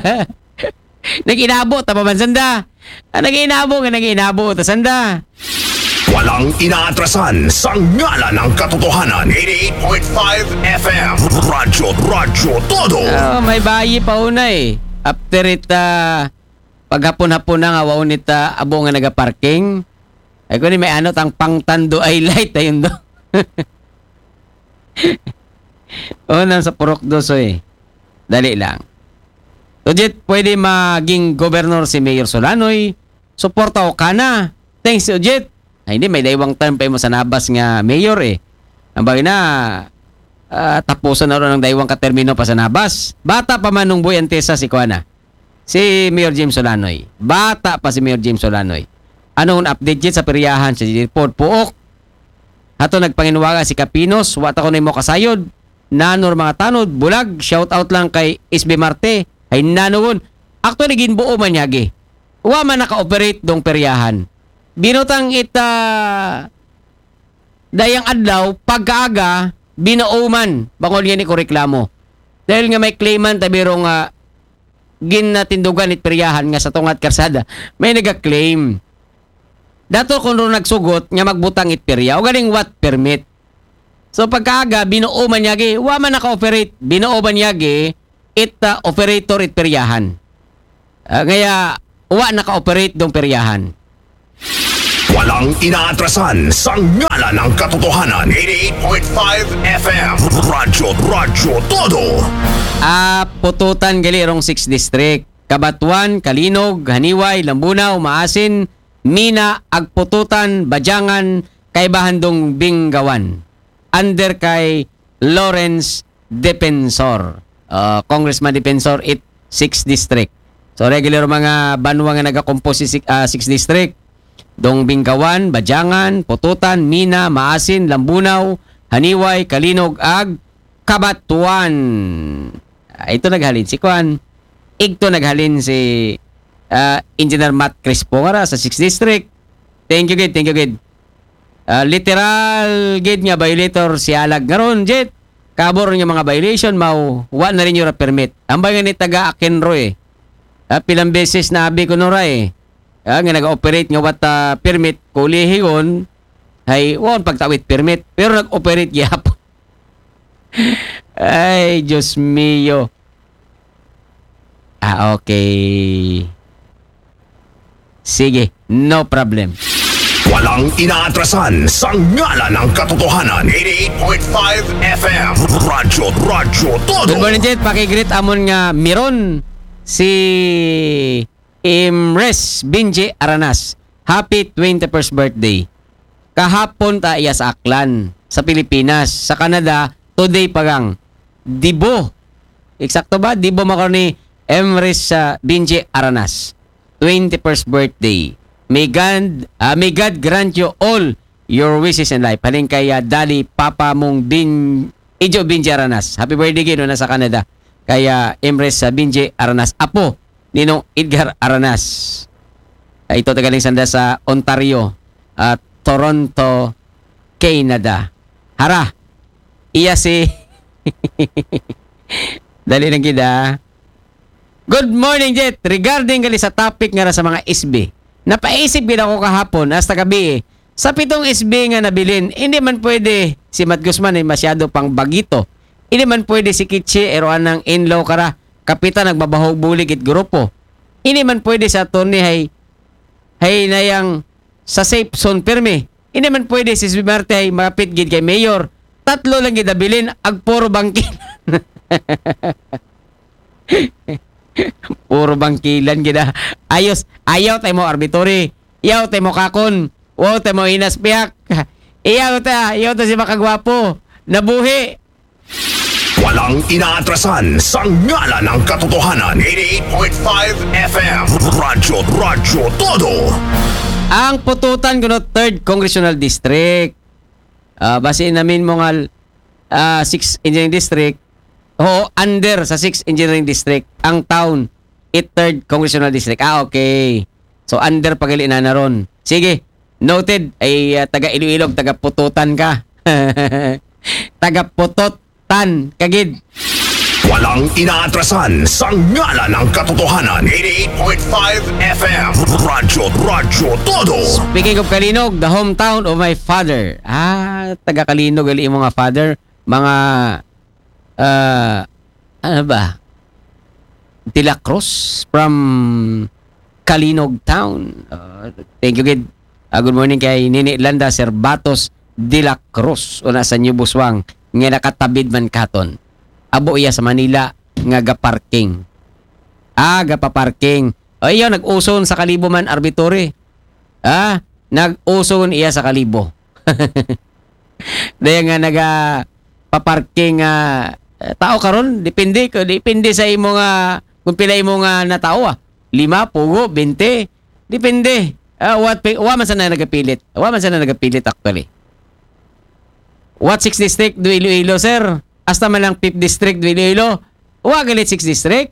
Nag-inabo, tapabansanda. Ah, nag-inabo nga, nag-inabo, tasanda. Walang inaatrasan sa ngala ng katotohanan. eighty-eight point five F M. Radyo, Radyo Todo. Oh, may bayi pa una eh. After it, uh, paghapon-hapon na nga, waon it, uh, abo nga nag-parking. Ay ko ni may ano, tang pangtando ay light, ayun do. O, nang sa Purok Doso eh. Dali lang. So, Jet, pwede maging gobernador si Mayor Solanoy. Suporta o ka na. Thanks, Jet. Ay, hindi, may daywang term pa mo sa Nabas nga mayor eh. Ang bagay na, ah, tapusan na rin ng daywang katermino pa sa Nabas. Bata pa man nung Boy Antesa si Kuana. Si Mayor James Solanoy. Bata pa si Mayor James Solanoy. Anong update Jet sa peryahan sa report puok? Hato nagpanginwaga si Kapinos. Wata ko na mo kasayod. Nanor mga tanod. Bulag. Shout out lang kay Isbe Marte. Ay nanugon. Actually, ginbuo man yagi. Wa man naka-operate dong peryahan. Binutang ita dayang adlaw pagkaaga binuo man bangol yan ni ko reklamo. Dahil nga may claimant tabiro nga ginatindugan it peryahan nga sa tungat karsada, may nag-claim. Dato kung ron nagsugot, nga magbutang it perya, o galing what permit. So pagkaaga, binuo man yagi, wa man naka-operate, binuo man yagi, it uh, operator it peryahan. Uh, ngaya, wa naka-operate dong peryahan. Walang inaatrasan sa ngala ng katotohanan. eighty-eight point five F M Radyo, Radyo Todo. Ah, pututan gali rong sixth District. Kabatuan, Kalinog, Haniway, Lambunaw, Maasin, Mina, Agpututan, Bajangan, kay Bahandong Bingawan. Under kay Lawrence Defensor. Uh, Congressman Defensor, it sixth District. So regular mga banwa nga nagakompose si uh, sixth District. Dong Bingawan, Bajangan, Pututan, Mina, Maasin, Lambunaw, Haniway, Kalinog, Ag, Kabatuan. Uh, ito naghalin si Kwan. Ito naghalin si uh, Engineer Matt Crispo nga sa sixth District. Thank you, Gid. Thank you, Gid. Uh, literal, Gid nga violator si Alag nga ron, Jet. Kabor niya mga violation, mau wa na rin yung permit. Ang bagay ni taga Akinro eh. Uh, pilang beses na abi ko nura eh. Uh, nga nag-operate nga wat uh, permit kulihigon ay won pagtawid permit pero nag-operate gyapon. Ay Diyos mio. Ah okay. Sige, no problem. Walang inaatrasan sa ngala ng katotohanan. eighty-eight point five F M Radyo, Radyo Todo. Good morning, Jet. Pakigreet amon nga Miron si Imres Binje Aranas. Happy twenty-first birthday. Kahapon ta iya sa Aklan, sa Pilipinas. Sa Canada, today pagang. Dibo. Eksakto ba? Dibo makaroni Imres uh, Binje Aranas. twenty-first birthday. May God, uh, may God grant you all your wishes in life. Haling kaya Dali Papa mong Bin, Ijo Binje Aranas. Happy birthday gino na sa Canada. Kaya Imres uh, Binje Aranas. Apo Ninong Edgar Aranas. Uh, ito tagaling sanda sa Ontario, uh, Toronto, Canada. Hara, iya si dali lang kita. Good morning, Jet. Regarding gali sa topic nga sa mga S B, napaisip gid ako kahapon hasta gabi eh. Sa pitong S B nga nabilin, hindi man pwede si Matt Guzman ay masyado pang bagito. Hindi man pwede si Kitche eroan ng in-law kara kapitan nagbabahog bulig it grupo. Hindi man pwede sa attorney hay hay nayang sa safe zone perme. Hindi man pwede si Swimarte ay mapit gid kay mayor. Tatlo lang gid nabilin ag puro bangkin. Puro bangkilan gida. Ayos, ayaw tayo mo arbitory. Ayaw tayo mo kakon. Wow tayo mo inaspiyak. Ayaw ta, ayaw ta si makagwapo. Nabuhi. Walang inaatrasan sa ngala ng katotohanan. eighty-eight point five F M Radyo, Radyo Todo. Ang pututan kuno third Congressional District. Uh, basin namin mo nga uh, sixth Engineering District. Oo, under sa sixth Engineering District. Ang town, it third Congressional District. Ah, okay. So, under pagali na na ron. Sige, noted. Ay, uh, taga Iloilog, taga Pututan ka. Taga Pututan, kagid. Walang inaatrasan sa ngala ng katotohanan. eighty-eight point five F M Radyo, Radyo Todo. Speaking of Kalinog, the hometown of my father. Ah, taga Kalinog, gali mga father. Mga Uh, ano ba? De La Cruz from Kalinog Town. Uh, thank you, Gid. Uh, good morning kay Nini Landa Serbatos De La Cruz. Una sa New Buswang. Nga nakatabid man katon. Abo iya sa Manila. Nga gaparking. Ah, gapaparking. O iya, nag-uson sa Kalibo man arbitore. Ah, nag-uson iya sa Kalibo. Daya nga naga paparking nga uh, tao karon depende ko depende sa imo nga kung pila imo nga na tao ah lima pugo bente depende uh, what wa man sana nagapilit wa man sana nagapilit actually what sixth district do Iloilo sir hasta man lang fifth district do Iloilo wa galit sixth district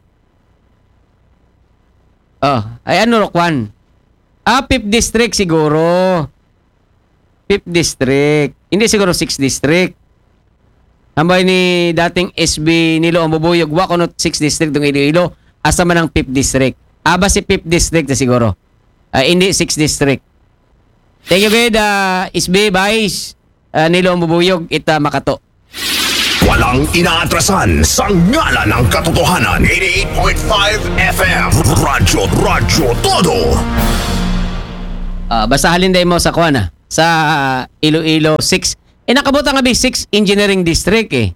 oh ay ano rokwan ah fifth district siguro fifth district hindi siguro sixth district. Ambay ni dating S B Nilo ang bubuyog wa kunot sixth district ng Iloilo asa man ang fifth district. Aba si fifth district na siguro. Uh, hindi sixth district. Thank you good, uh, Isbe, Vice, uh, Nilo Mubuyog, ita Makato. Walang inaatrasan sa ngalan ng katotohanan. eighty-eight point five F M. Radyo, Radyo Todo. Uh, basta halin day mo sa kuana sa uh, Iloilo six. Eh nakabuta nga ba six Engineering District eh.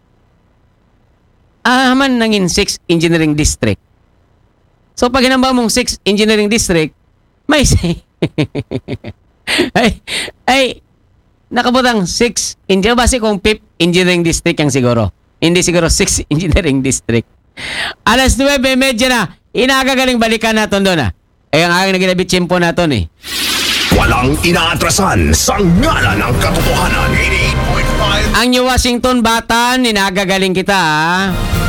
Ah, man nangin six Engineering District. So pag hinamba mong six Engineering District, may say. ay, ay, nakabutang six. Hindi base kung fifth Engineering District yang siguro. Hindi siguro six Engineering District. Alas nuwebe medya na. Inagagaling balikan natin doon ah. Eh ang aking naginabit chimpo natin eh. Walang inaatrasan sa ngalan ng katotohanan. eighty-eight point five. Ang New Washington Batan, inagagaling kita ah.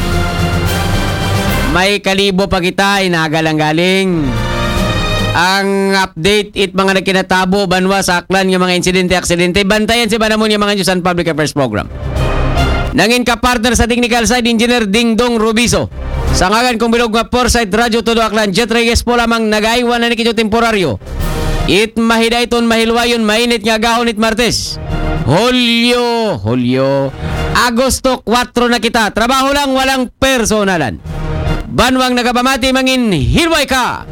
May kalibo pa kita, inagalang-galing. Ang update it mga nagkinatabo banwa sa aklan ng mga insidente-aksidente. Bantayan si Banamon yung mga News and Public Affairs Program. Nangin ka partner sa technical side, Engineer Dingdong Rubiso. Sa ngagan kong bilog nga Foresight Radio Todo Aklan, Jet Reyes po lamang nag-aiwan na ni Kito temporaryo. It mahidayton mahilwayon mainit nga gahon it Martes. Hulyo, Hulyo, Agosto four na kita. Trabaho lang, walang personalan. Banwang nagabamati mangin hilway ka.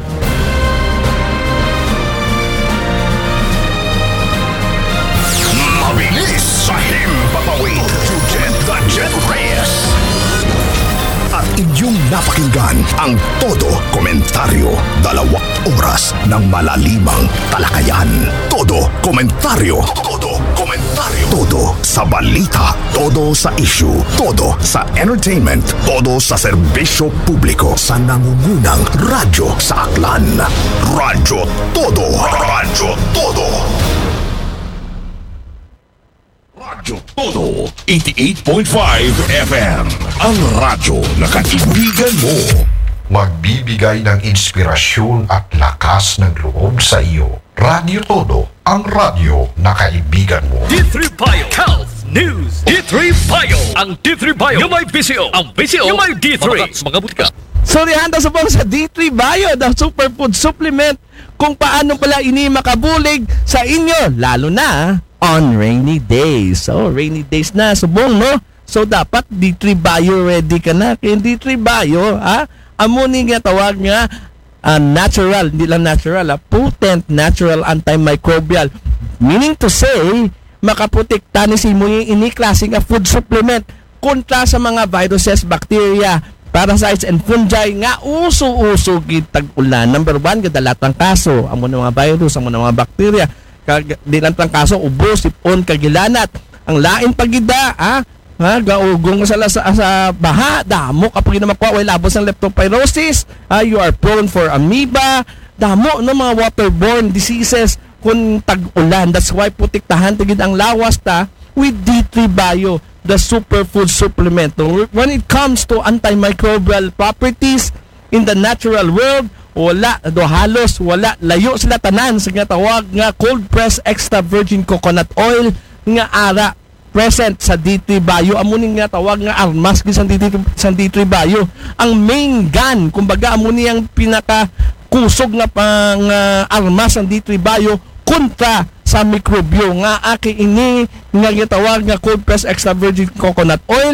Mabilis sa himpapawid to Jet the Jet Reyes. At inyong napakinggan ang Todo Komentaryo. Dalawang oras ng malalimang talakayan. Todo Komentaryo. Todo Komentaryo. Todo sa balita. Todo sa issue. Todo sa entertainment. Todo sa serbisyo publiko. Sa nangungunang radyo sa Aklan. Radyo Todo. Radyo Todo. Radyo Todo, eighty-eight point five F M. Ang radyo na kaibigan mo. Magbibigay ng inspirasyon at lakas ng loob sa iyo. Radyo Todo, ang radyo na kaibigan mo. D three Bio Health News. D three Bio. Ang D three Bio yung may P C O. Ang P C O yung may D three. Mga butika. Sorihan daw sa sa D three Bio, the superfood supplement, kung paano pala ini makabulig sa inyo, lalo na on rainy days. So, rainy days na, subong, no? So, dapat D three Bio ready ka na. Kaya D three Bio, ha? Amuni nga tawag nga, uh, natural, hindi lang natural, ha? Potent natural antimicrobial. Meaning to say, makaprotekta ni si mo yung ini-klaseng food supplement kontra sa mga viruses, bacteria, parasites, and fungi nga uso-uso gitag ulan. Number one, kadalatang kaso. Amo ng mga virus, amo ng mga bacteria. Dinantang kaso, ubo, sipon, kagilanat. Ang lain pagida, ha? Ha? Gaugong sa, sa, sa baha, damo kapag na makuha, way labos ng leptospirosis, ha? You are prone for amoeba, damo no mga waterborne diseases kung tag-ulan. That's why putiktahan tigid ang lawas ta with D three Bio, the superfood supplement. When it comes to antimicrobial properties in the natural world, wala, do halos, wala, layo sila tanan sa nga tawag nga cold press extra virgin coconut oil nga ara present sa D three Bio. Amunin nga tawag nga armas sa D three, sa D three Bio. Ang main gun, kumbaga amuni ang pinaka kusog nga pang uh, armas ng D three Bio kontra sa mikrobyo nga aki ini nga gitawag nga cold press extra virgin coconut oil.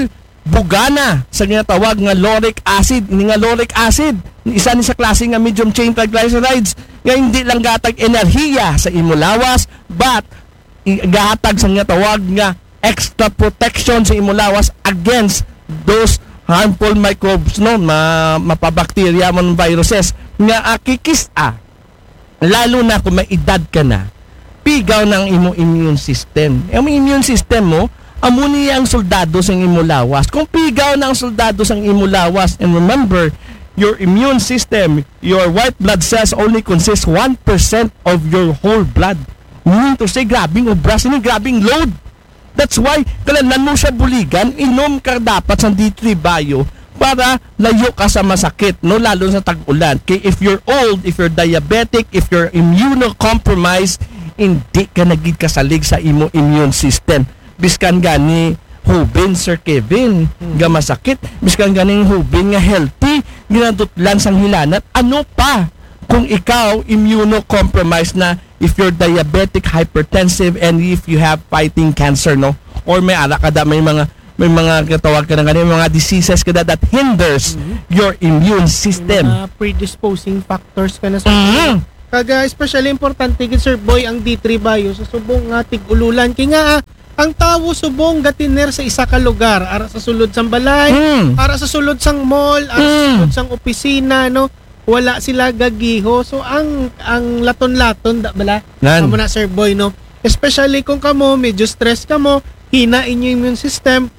Bugana sa ginatawag nga lauric acid. Ini nga lauric acid, isa ni sa klase nga medium chain triglycerides nga hindi lang gatag enerhiya sa imulawas, but gatag sa ginatawag nga extra protection sa imulawas against those harmful microbes, no, ma mapabakterya mo ng viruses nga akikisa, lalo na kung may edad ka na, pigaw ng imo immune system. Ang immune system mo, amuni ang soldado sa imulawas. Kung pigaw na ang soldado sa imulawas, and remember, your immune system, your white blood cells only consist one percent of your whole blood. Meaning to say, grabing obras, ini grabing load. That's why, kalanan mo siya buligan, inom ka dapat sa D three Bio para layo ka sa masakit, no, lalo sa tag-ulan. Kaya if you're old, if you're diabetic, if you're immunocompromised, hindi ka nagid kasalig sa imo immune system. Biskan gani hubin, Sir Kevin, nga masakit. Biskan ganing hubin nga healthy, ginadutlan sang hilanat, ano pa kung ikaw immunocompromised na, if you're diabetic, hypertensive, and if you have fighting cancer, no? Or may ara ka da, may mga may mga katawag ka na ganun, may mga diseases ka da that hinders your immune system. Mga predisposing factors ka na sa Mhm. Kaga especially importante gid Sir Boy ang D three Bio sa subong nga tig-ululan kay nga ah, ang tawo subong gatiner sa isa ka lugar ara sa sulod sang balay, Mm. ara sa sulod sang mall, ara sa Mm. sulod sang opisina, no, wala sila gagiho. So ang ang laton-laton da bala Nan. amo na Sir Boy, no, especially kung kamo medyo stress kamo, hina inyo immune system,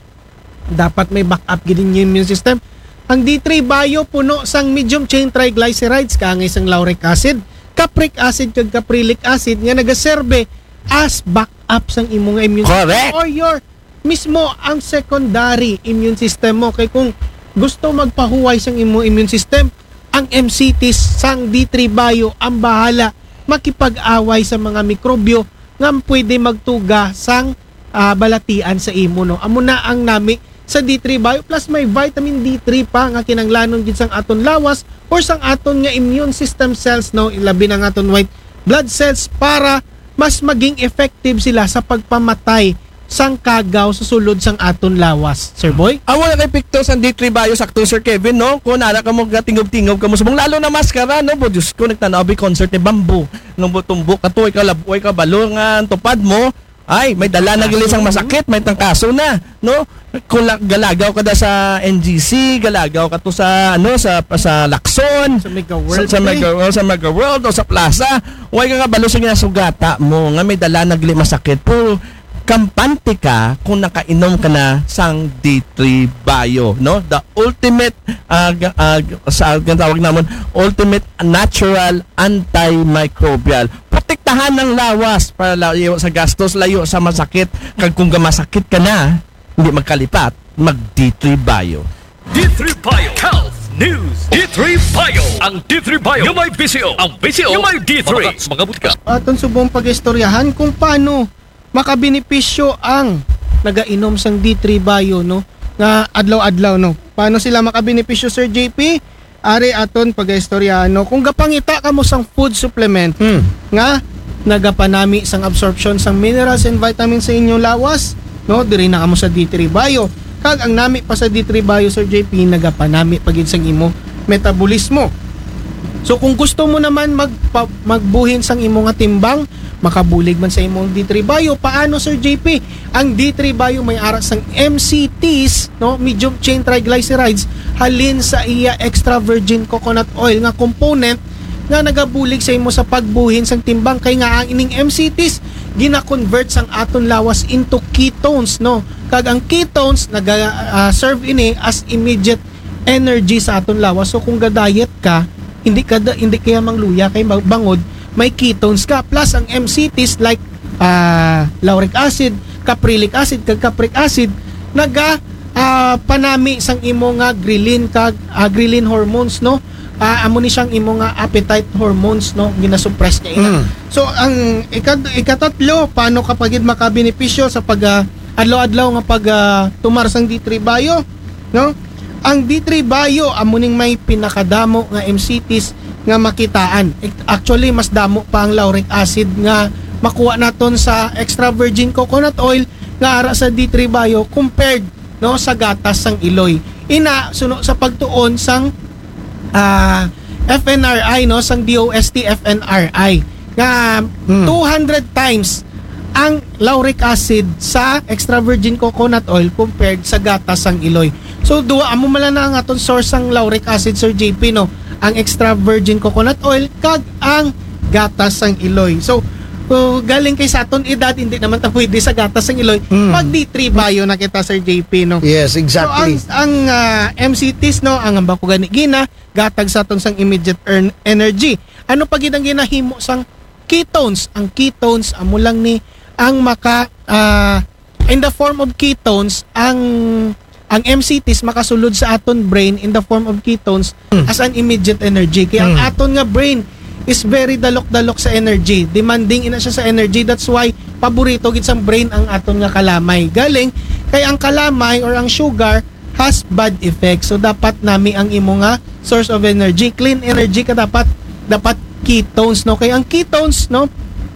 dapat may backup gid inyo immune system. Ang D three Bio puno sang medium chain triglycerides kaangay sang lauric acid, capric acid kag caprylic acid nga nagaserbe as backup sang imong immune Correct. system or your mismo ang secondary immune system mo. Kay kung gusto magpahuway sang imong immune system, ang M C Ts sang D three Bio ang bahala makipag-away sa mga mikrobyo nga pwede magtuga sang ah, balatian sa imo, no. Amo na ang nami sa D three Bio, plus may vitamin D three pa nga kinanglanon gid sang aton lawas or sang aton nga immune system cells, no, ilabi na nga aton white blood cells para mas maging effective sila sa pagpamatay sang kagaw sa sulod sang aton lawas. Sir Boy? Amo na kay pictures ang D three Bio sakto Sir Kevin, no? Kung nara ka mo gatingog-tingog ka mo subong lalo na maskara, no? Bo Diyos ko, nagtanaw bi concert ni Bamboo. Nung butumbok ka to, ikaw labuhay ka balo nga ang tupad mo. Ay, may dala na gilis ang masakit, may tangkaso na, no? Kung la- galagaw ka da sa N G C, galagaw ka to sa ano sa sa Lacson, Sa Mega World. sa, sa Mega World, sa Mega World o sa Plaza. Huwag ka nga balo sa ginasugata mo nga may dala na gili masakit. Pero kampante ka kung nakainom ka na sang D three Bio, no? The ultimate uh, g- uh, sa tawag namon, ultimate natural antimicrobial. Protektahan ng lawas para layo sa gastos, layo sa masakit. Kag kung masakit ka na, hindi magkalipat, mag D three Bio. D three Bio Health News. D three Bio. Ang D three Bio yung may V C O. Ang V C O yung may D three. Mga butika. Aton subong pag-istoryahan kung paano makabenepisyo ang nagainom sang D three Bio, no, nga adlaw-adlaw, no. Paano sila makabenepisyo, Sir J P? Ari aton pag-istoryahan, no. Kung gapangita ka mo sang food supplement nga nagapanami sang absorption sang minerals and vitamins sa inyong lawas, no, diri na kamo sa D three Bio. Kag ang nami pa sa D three Bio, Sir J P, nagapanami pagid sang imo metabolismo. So kung gusto mo naman magpa, magbuhin sang imo nga timbang, makabulig man sa imong D three Bio, paano Sir J P? Ang D three Bio may ara sang M C Ts, no, medium chain triglycerides, halin sa iya extra virgin coconut oil nga component nga nagabulig sa imo sa pagbuhin sang timbang. Kay nga ang ining M C Ts gina-convert sang aton lawas into ketones, no. Kag ang ketones naga-serve ini as immediate energy sa aton lawas. So kung ga-diet ka, hindi ka da, hindi kaya mangluya kay bangod, may ketones ka, plus ang M C Ts like uh, lauric acid, caprylic acid, kag capric acid naga uh, panami sang imo nga ghrelin kag uh, ghrelin hormones, no. Uh, amo ni siyang imo nga appetite hormones, no, ginasuppress niya ina. So ang ikad ikatatlo, paano kapag makabenepisyo sa pag uh, adlaw-adlaw nga pag uh, tumar sang D three Bio, no. Ang D three Bio amo ning may pinakadamo nga M C Ts nga makitaan. Actually mas damo pa ang lauric acid nga makuha naton sa extra virgin coconut oil nga ara sa D three Bio compared, no, sa gatas sang iloy. Ina suno sa pagtuon sang uh, F N R I, no, sang D O S T F N R I nga Hmm. two hundred times ang lauric acid sa extra virgin coconut oil compared sa gatas sang iloy. So duwa amo mala na ang aton source sang lauric acid, Sir J P, no, ang extra virgin coconut oil kag ang gatas sang iloy. So uh, galing kay sa aton edad, hindi naman ta pwede sa gatas sang iloy. Mm. Pag D three Bio na kita, Sir J P, no. Yes, So ang ang uh, M C Ts, no, ang ambako gani gina gatag sa aton sang immediate earn energy. Ano pa gid ang ginahimo sang ketones? Ang ketones amo lang ni ang maka uh, in the form of ketones, ang ang M C Ts makasulod sa aton brain in the form of ketones as an immediate energy. Kaya ang aton nga brain is very dalok-dalok sa energy. Demanding ina siya sa energy. That's why paborito gid sang brain ang aton nga kalamay. Galing kay ang kalamay or ang sugar has bad effects. So dapat nami ang imo nga source of energy. Clean energy ka dapat dapat ketones, no? Kaya ang ketones, no,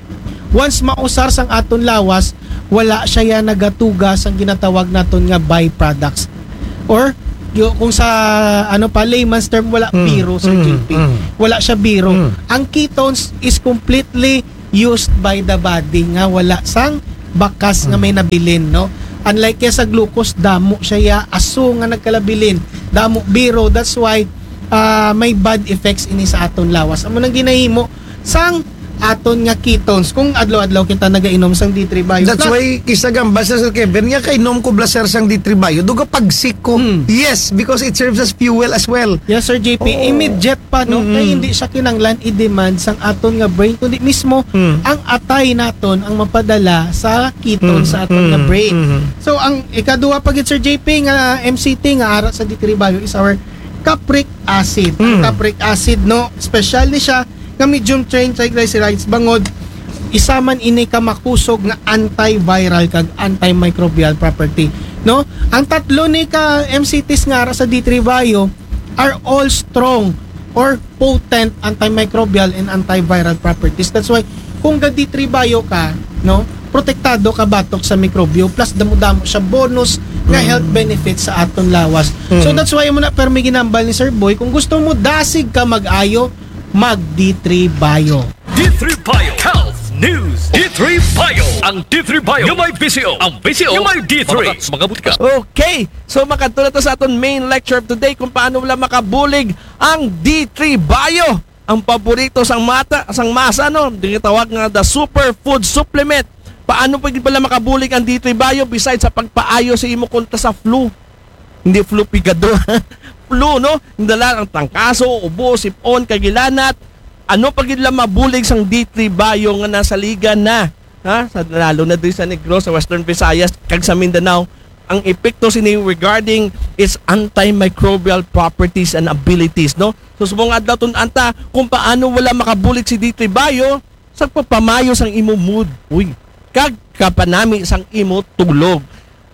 once mausar sang aton lawas, wala siya ya nagatugas ang ginatawag naton nga byproducts. Or yo, kung sa ano pa layman's term, wala Mm, biro, Sir mm, J P. mm. Wala siya biro. Mm. Ang ketones is completely used by the body nga wala sang bakas nga may nabilin, no? Unlike kaya sa glucose, damo siya ya aso nga nagkalabilin. Damo biro, that's why uh, may bad effects ini sa aton lawas. Amo nang ginahimo sang aton nga ketones kung adlaw-adlaw kita nagainom sang D three bio. That's Plus, why kisagam basta Sir Kevin nga kay nom ko blaser sang D three bio duga pagsik ko. Mm. Yes, because it serves as fuel as well. yes, Sir J P, Oo. immediate pa, no? Mm-mm. Kaya hindi siya kinanglan i-demand sang aton nga brain, kundi mismo Mm. ang atay naton ang mapadala sa ketones sa aton nga Mm. brain. Mhm. So ang ikaduha pagit Sir J P nga M C T nga ara sa D three bio is our capric acid. Ang Mm. capric acid, no, special ni siya nga medium chain triglycerides bangod isa man ini ka makusog nga antiviral kag antimicrobial property, no? Ang tatlo ni ka M C Ts nga ara sa D three bio are all strong or potent antimicrobial and antiviral properties. That's why kung ga D three bio ka, no, protektado ka batok sa mikrobyo plus damo-damo siya bonus nga health benefits sa aton lawas. So that's why mo na permi ginambal ni Sir Boy, kung gusto mo dasig ka mag-ayo, mag D three bio. D three Bio Health News. D three Bio. Ang D three Bio yung may V C O. Ang V C O yung may D three. Mga butika. Okay, so makadto na to sa aton main lecture of today kung paano wala makabulig ang D three Bio. Ang paborito sang mata, sang masa, no? Tinatawag nga the superfood supplement. Paano pwede pala makabulig ang D three Bio besides sa pagpaayo sa imo kontra sa flu? Hindi flu pigado. Flu, no? Hindala ang tangkaso, ubo, sipon, kagilanat. Ano pag lang mabulig sang D three Bio nga nasa liga na, ha? Sa, lalo na din sa Negros, sa Western Visayas, kag sa Mindanao, ang epekto sini regarding its antimicrobial properties and abilities, no? So subong adlaw tun anta kung paano wala makabulig si D three Bio sa pagpamayo sang imo mood. Uy, kag kapanami sang imo tulog.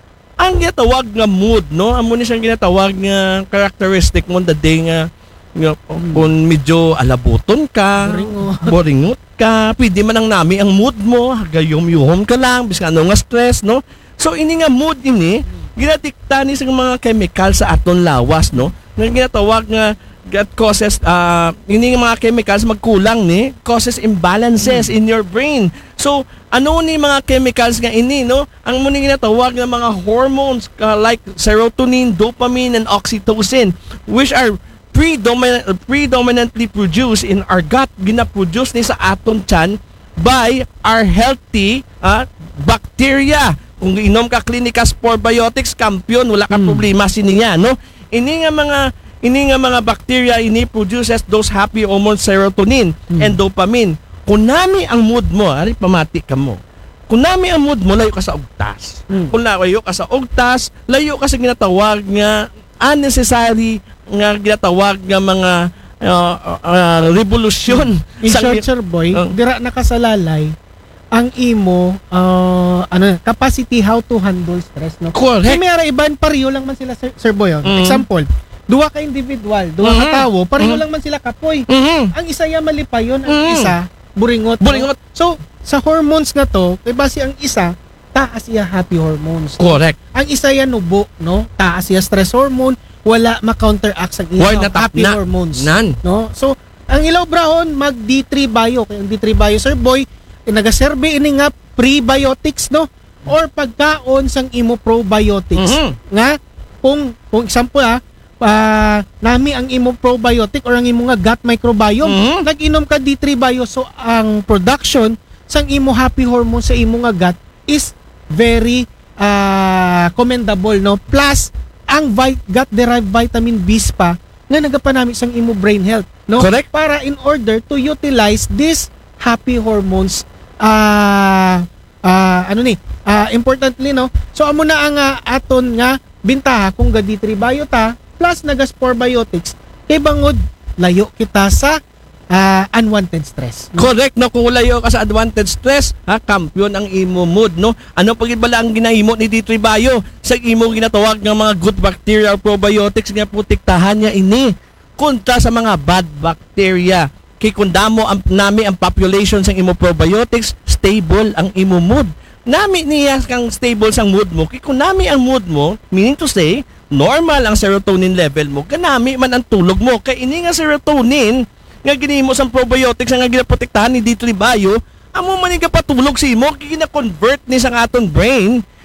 Ang ginatawag nga mood, no? Amo ni siyang ginatawag nga characteristic mo the day nga nga kung medyo alabuton ka, Boringot. boringot ka, pwede man ang nami ang mood mo, gayom-yuhom ka lang, bis ano nga stress, no? So ini nga mood ini, ginatikta ni sa mga chemical sa aton lawas, no? Nga ginatawag nga that causes uh, ini nga mga chemicals magkulang ni causes imbalances in your brain. So ano ni mga chemicals nga ini, no? Ang muna ginatawag nga mga hormones uh, like serotonin, dopamine and oxytocin, which are predominant, predominantly produced in our gut, gina-produce ni sa aton tiyan by our healthy uh, bacteria. Kung inom ka Clinica Sporebiotics, kampiyon, wala ka problema siniya, no? Ini nga mga ini nga mga bacteria ini produces those happy hormones serotonin and dopamine. Kung nami ang mood mo, ari pamati ka mo. Kung nami ang mood mo, layo ka sa ugtas. Kung layo ka sa ugtas, layo ka sa ginatawag nga unnecessary nga ginatawag nga mga uh, uh, revolusyon. In sa- short, Sir Boy, Oh. dira nakasalalay ang imo uh, ano capacity how to handle stress, no? Correct. Kaya may iban pareho lang man sila, Sir, Sir Boy. oh. Mm. Example, duwa ka individual, duwa ka Mhm. tawo, pareho Mhm. lang man sila kapoy. Mhm. Ang isa ya malipayon, ang Mm. isa buringot. no? Buringot. So, sa hormones nga to, kay base ang isa taas iya happy hormones. Correct. Ang isa ya nubo, no? Taas iya stress hormone, wala ma-counteract sa Why iya na tap happy na? hormones. Nan. No? So, ang ilaw brahon mag D three bio. Kaya ang D three bio, Sir Boy, eh, nagasurvey ini nga prebiotics, no? Or pagkaon sang imo probiotics. Mhm. Nga kung kung example ha, ah, nami ang imo probiotic or ang imo nga gut microbiome, Mhm. nag-inom ka D three bio, so ang production sang imo happy hormone sa imo nga gut is very ah, commendable, no? Plus ang vi- gut derived vitamin B's pa nga nagapanami sang imo brain health, no? Correct. Para in order to utilize this happy hormones ah ah, ano ni ah, importantly, no, so amo na ang ah, aton nga bintaha kung ga D three bio ta plus nagas probiotics kay bangod layo kita sa ah, unwanted stress, no? Correct, no? Kung layo ka sa advantage stress, ha, kampiyon ang imo mood, no? Ano pagid bala ang ginahimo ni D three Bio sa imo ginatawag nga mga good bacterial probiotics nga protektahan niya ini. kontra sa mga bad bacteria. Kay kung damo ang, nami ang population sang imo probiotics, stable ang imo mood. Nami niya kang stable sang mood mo. Kay kung nami ang mood mo, meaning to say, normal ang serotonin level mo, ganami man ang tulog mo. Kay ini nga serotonin, nga ginimo sang probiotics nga ginaprotektahan ni D three Bio, amo man nga patulog si imo, kaya gina-convert ni sa aton brain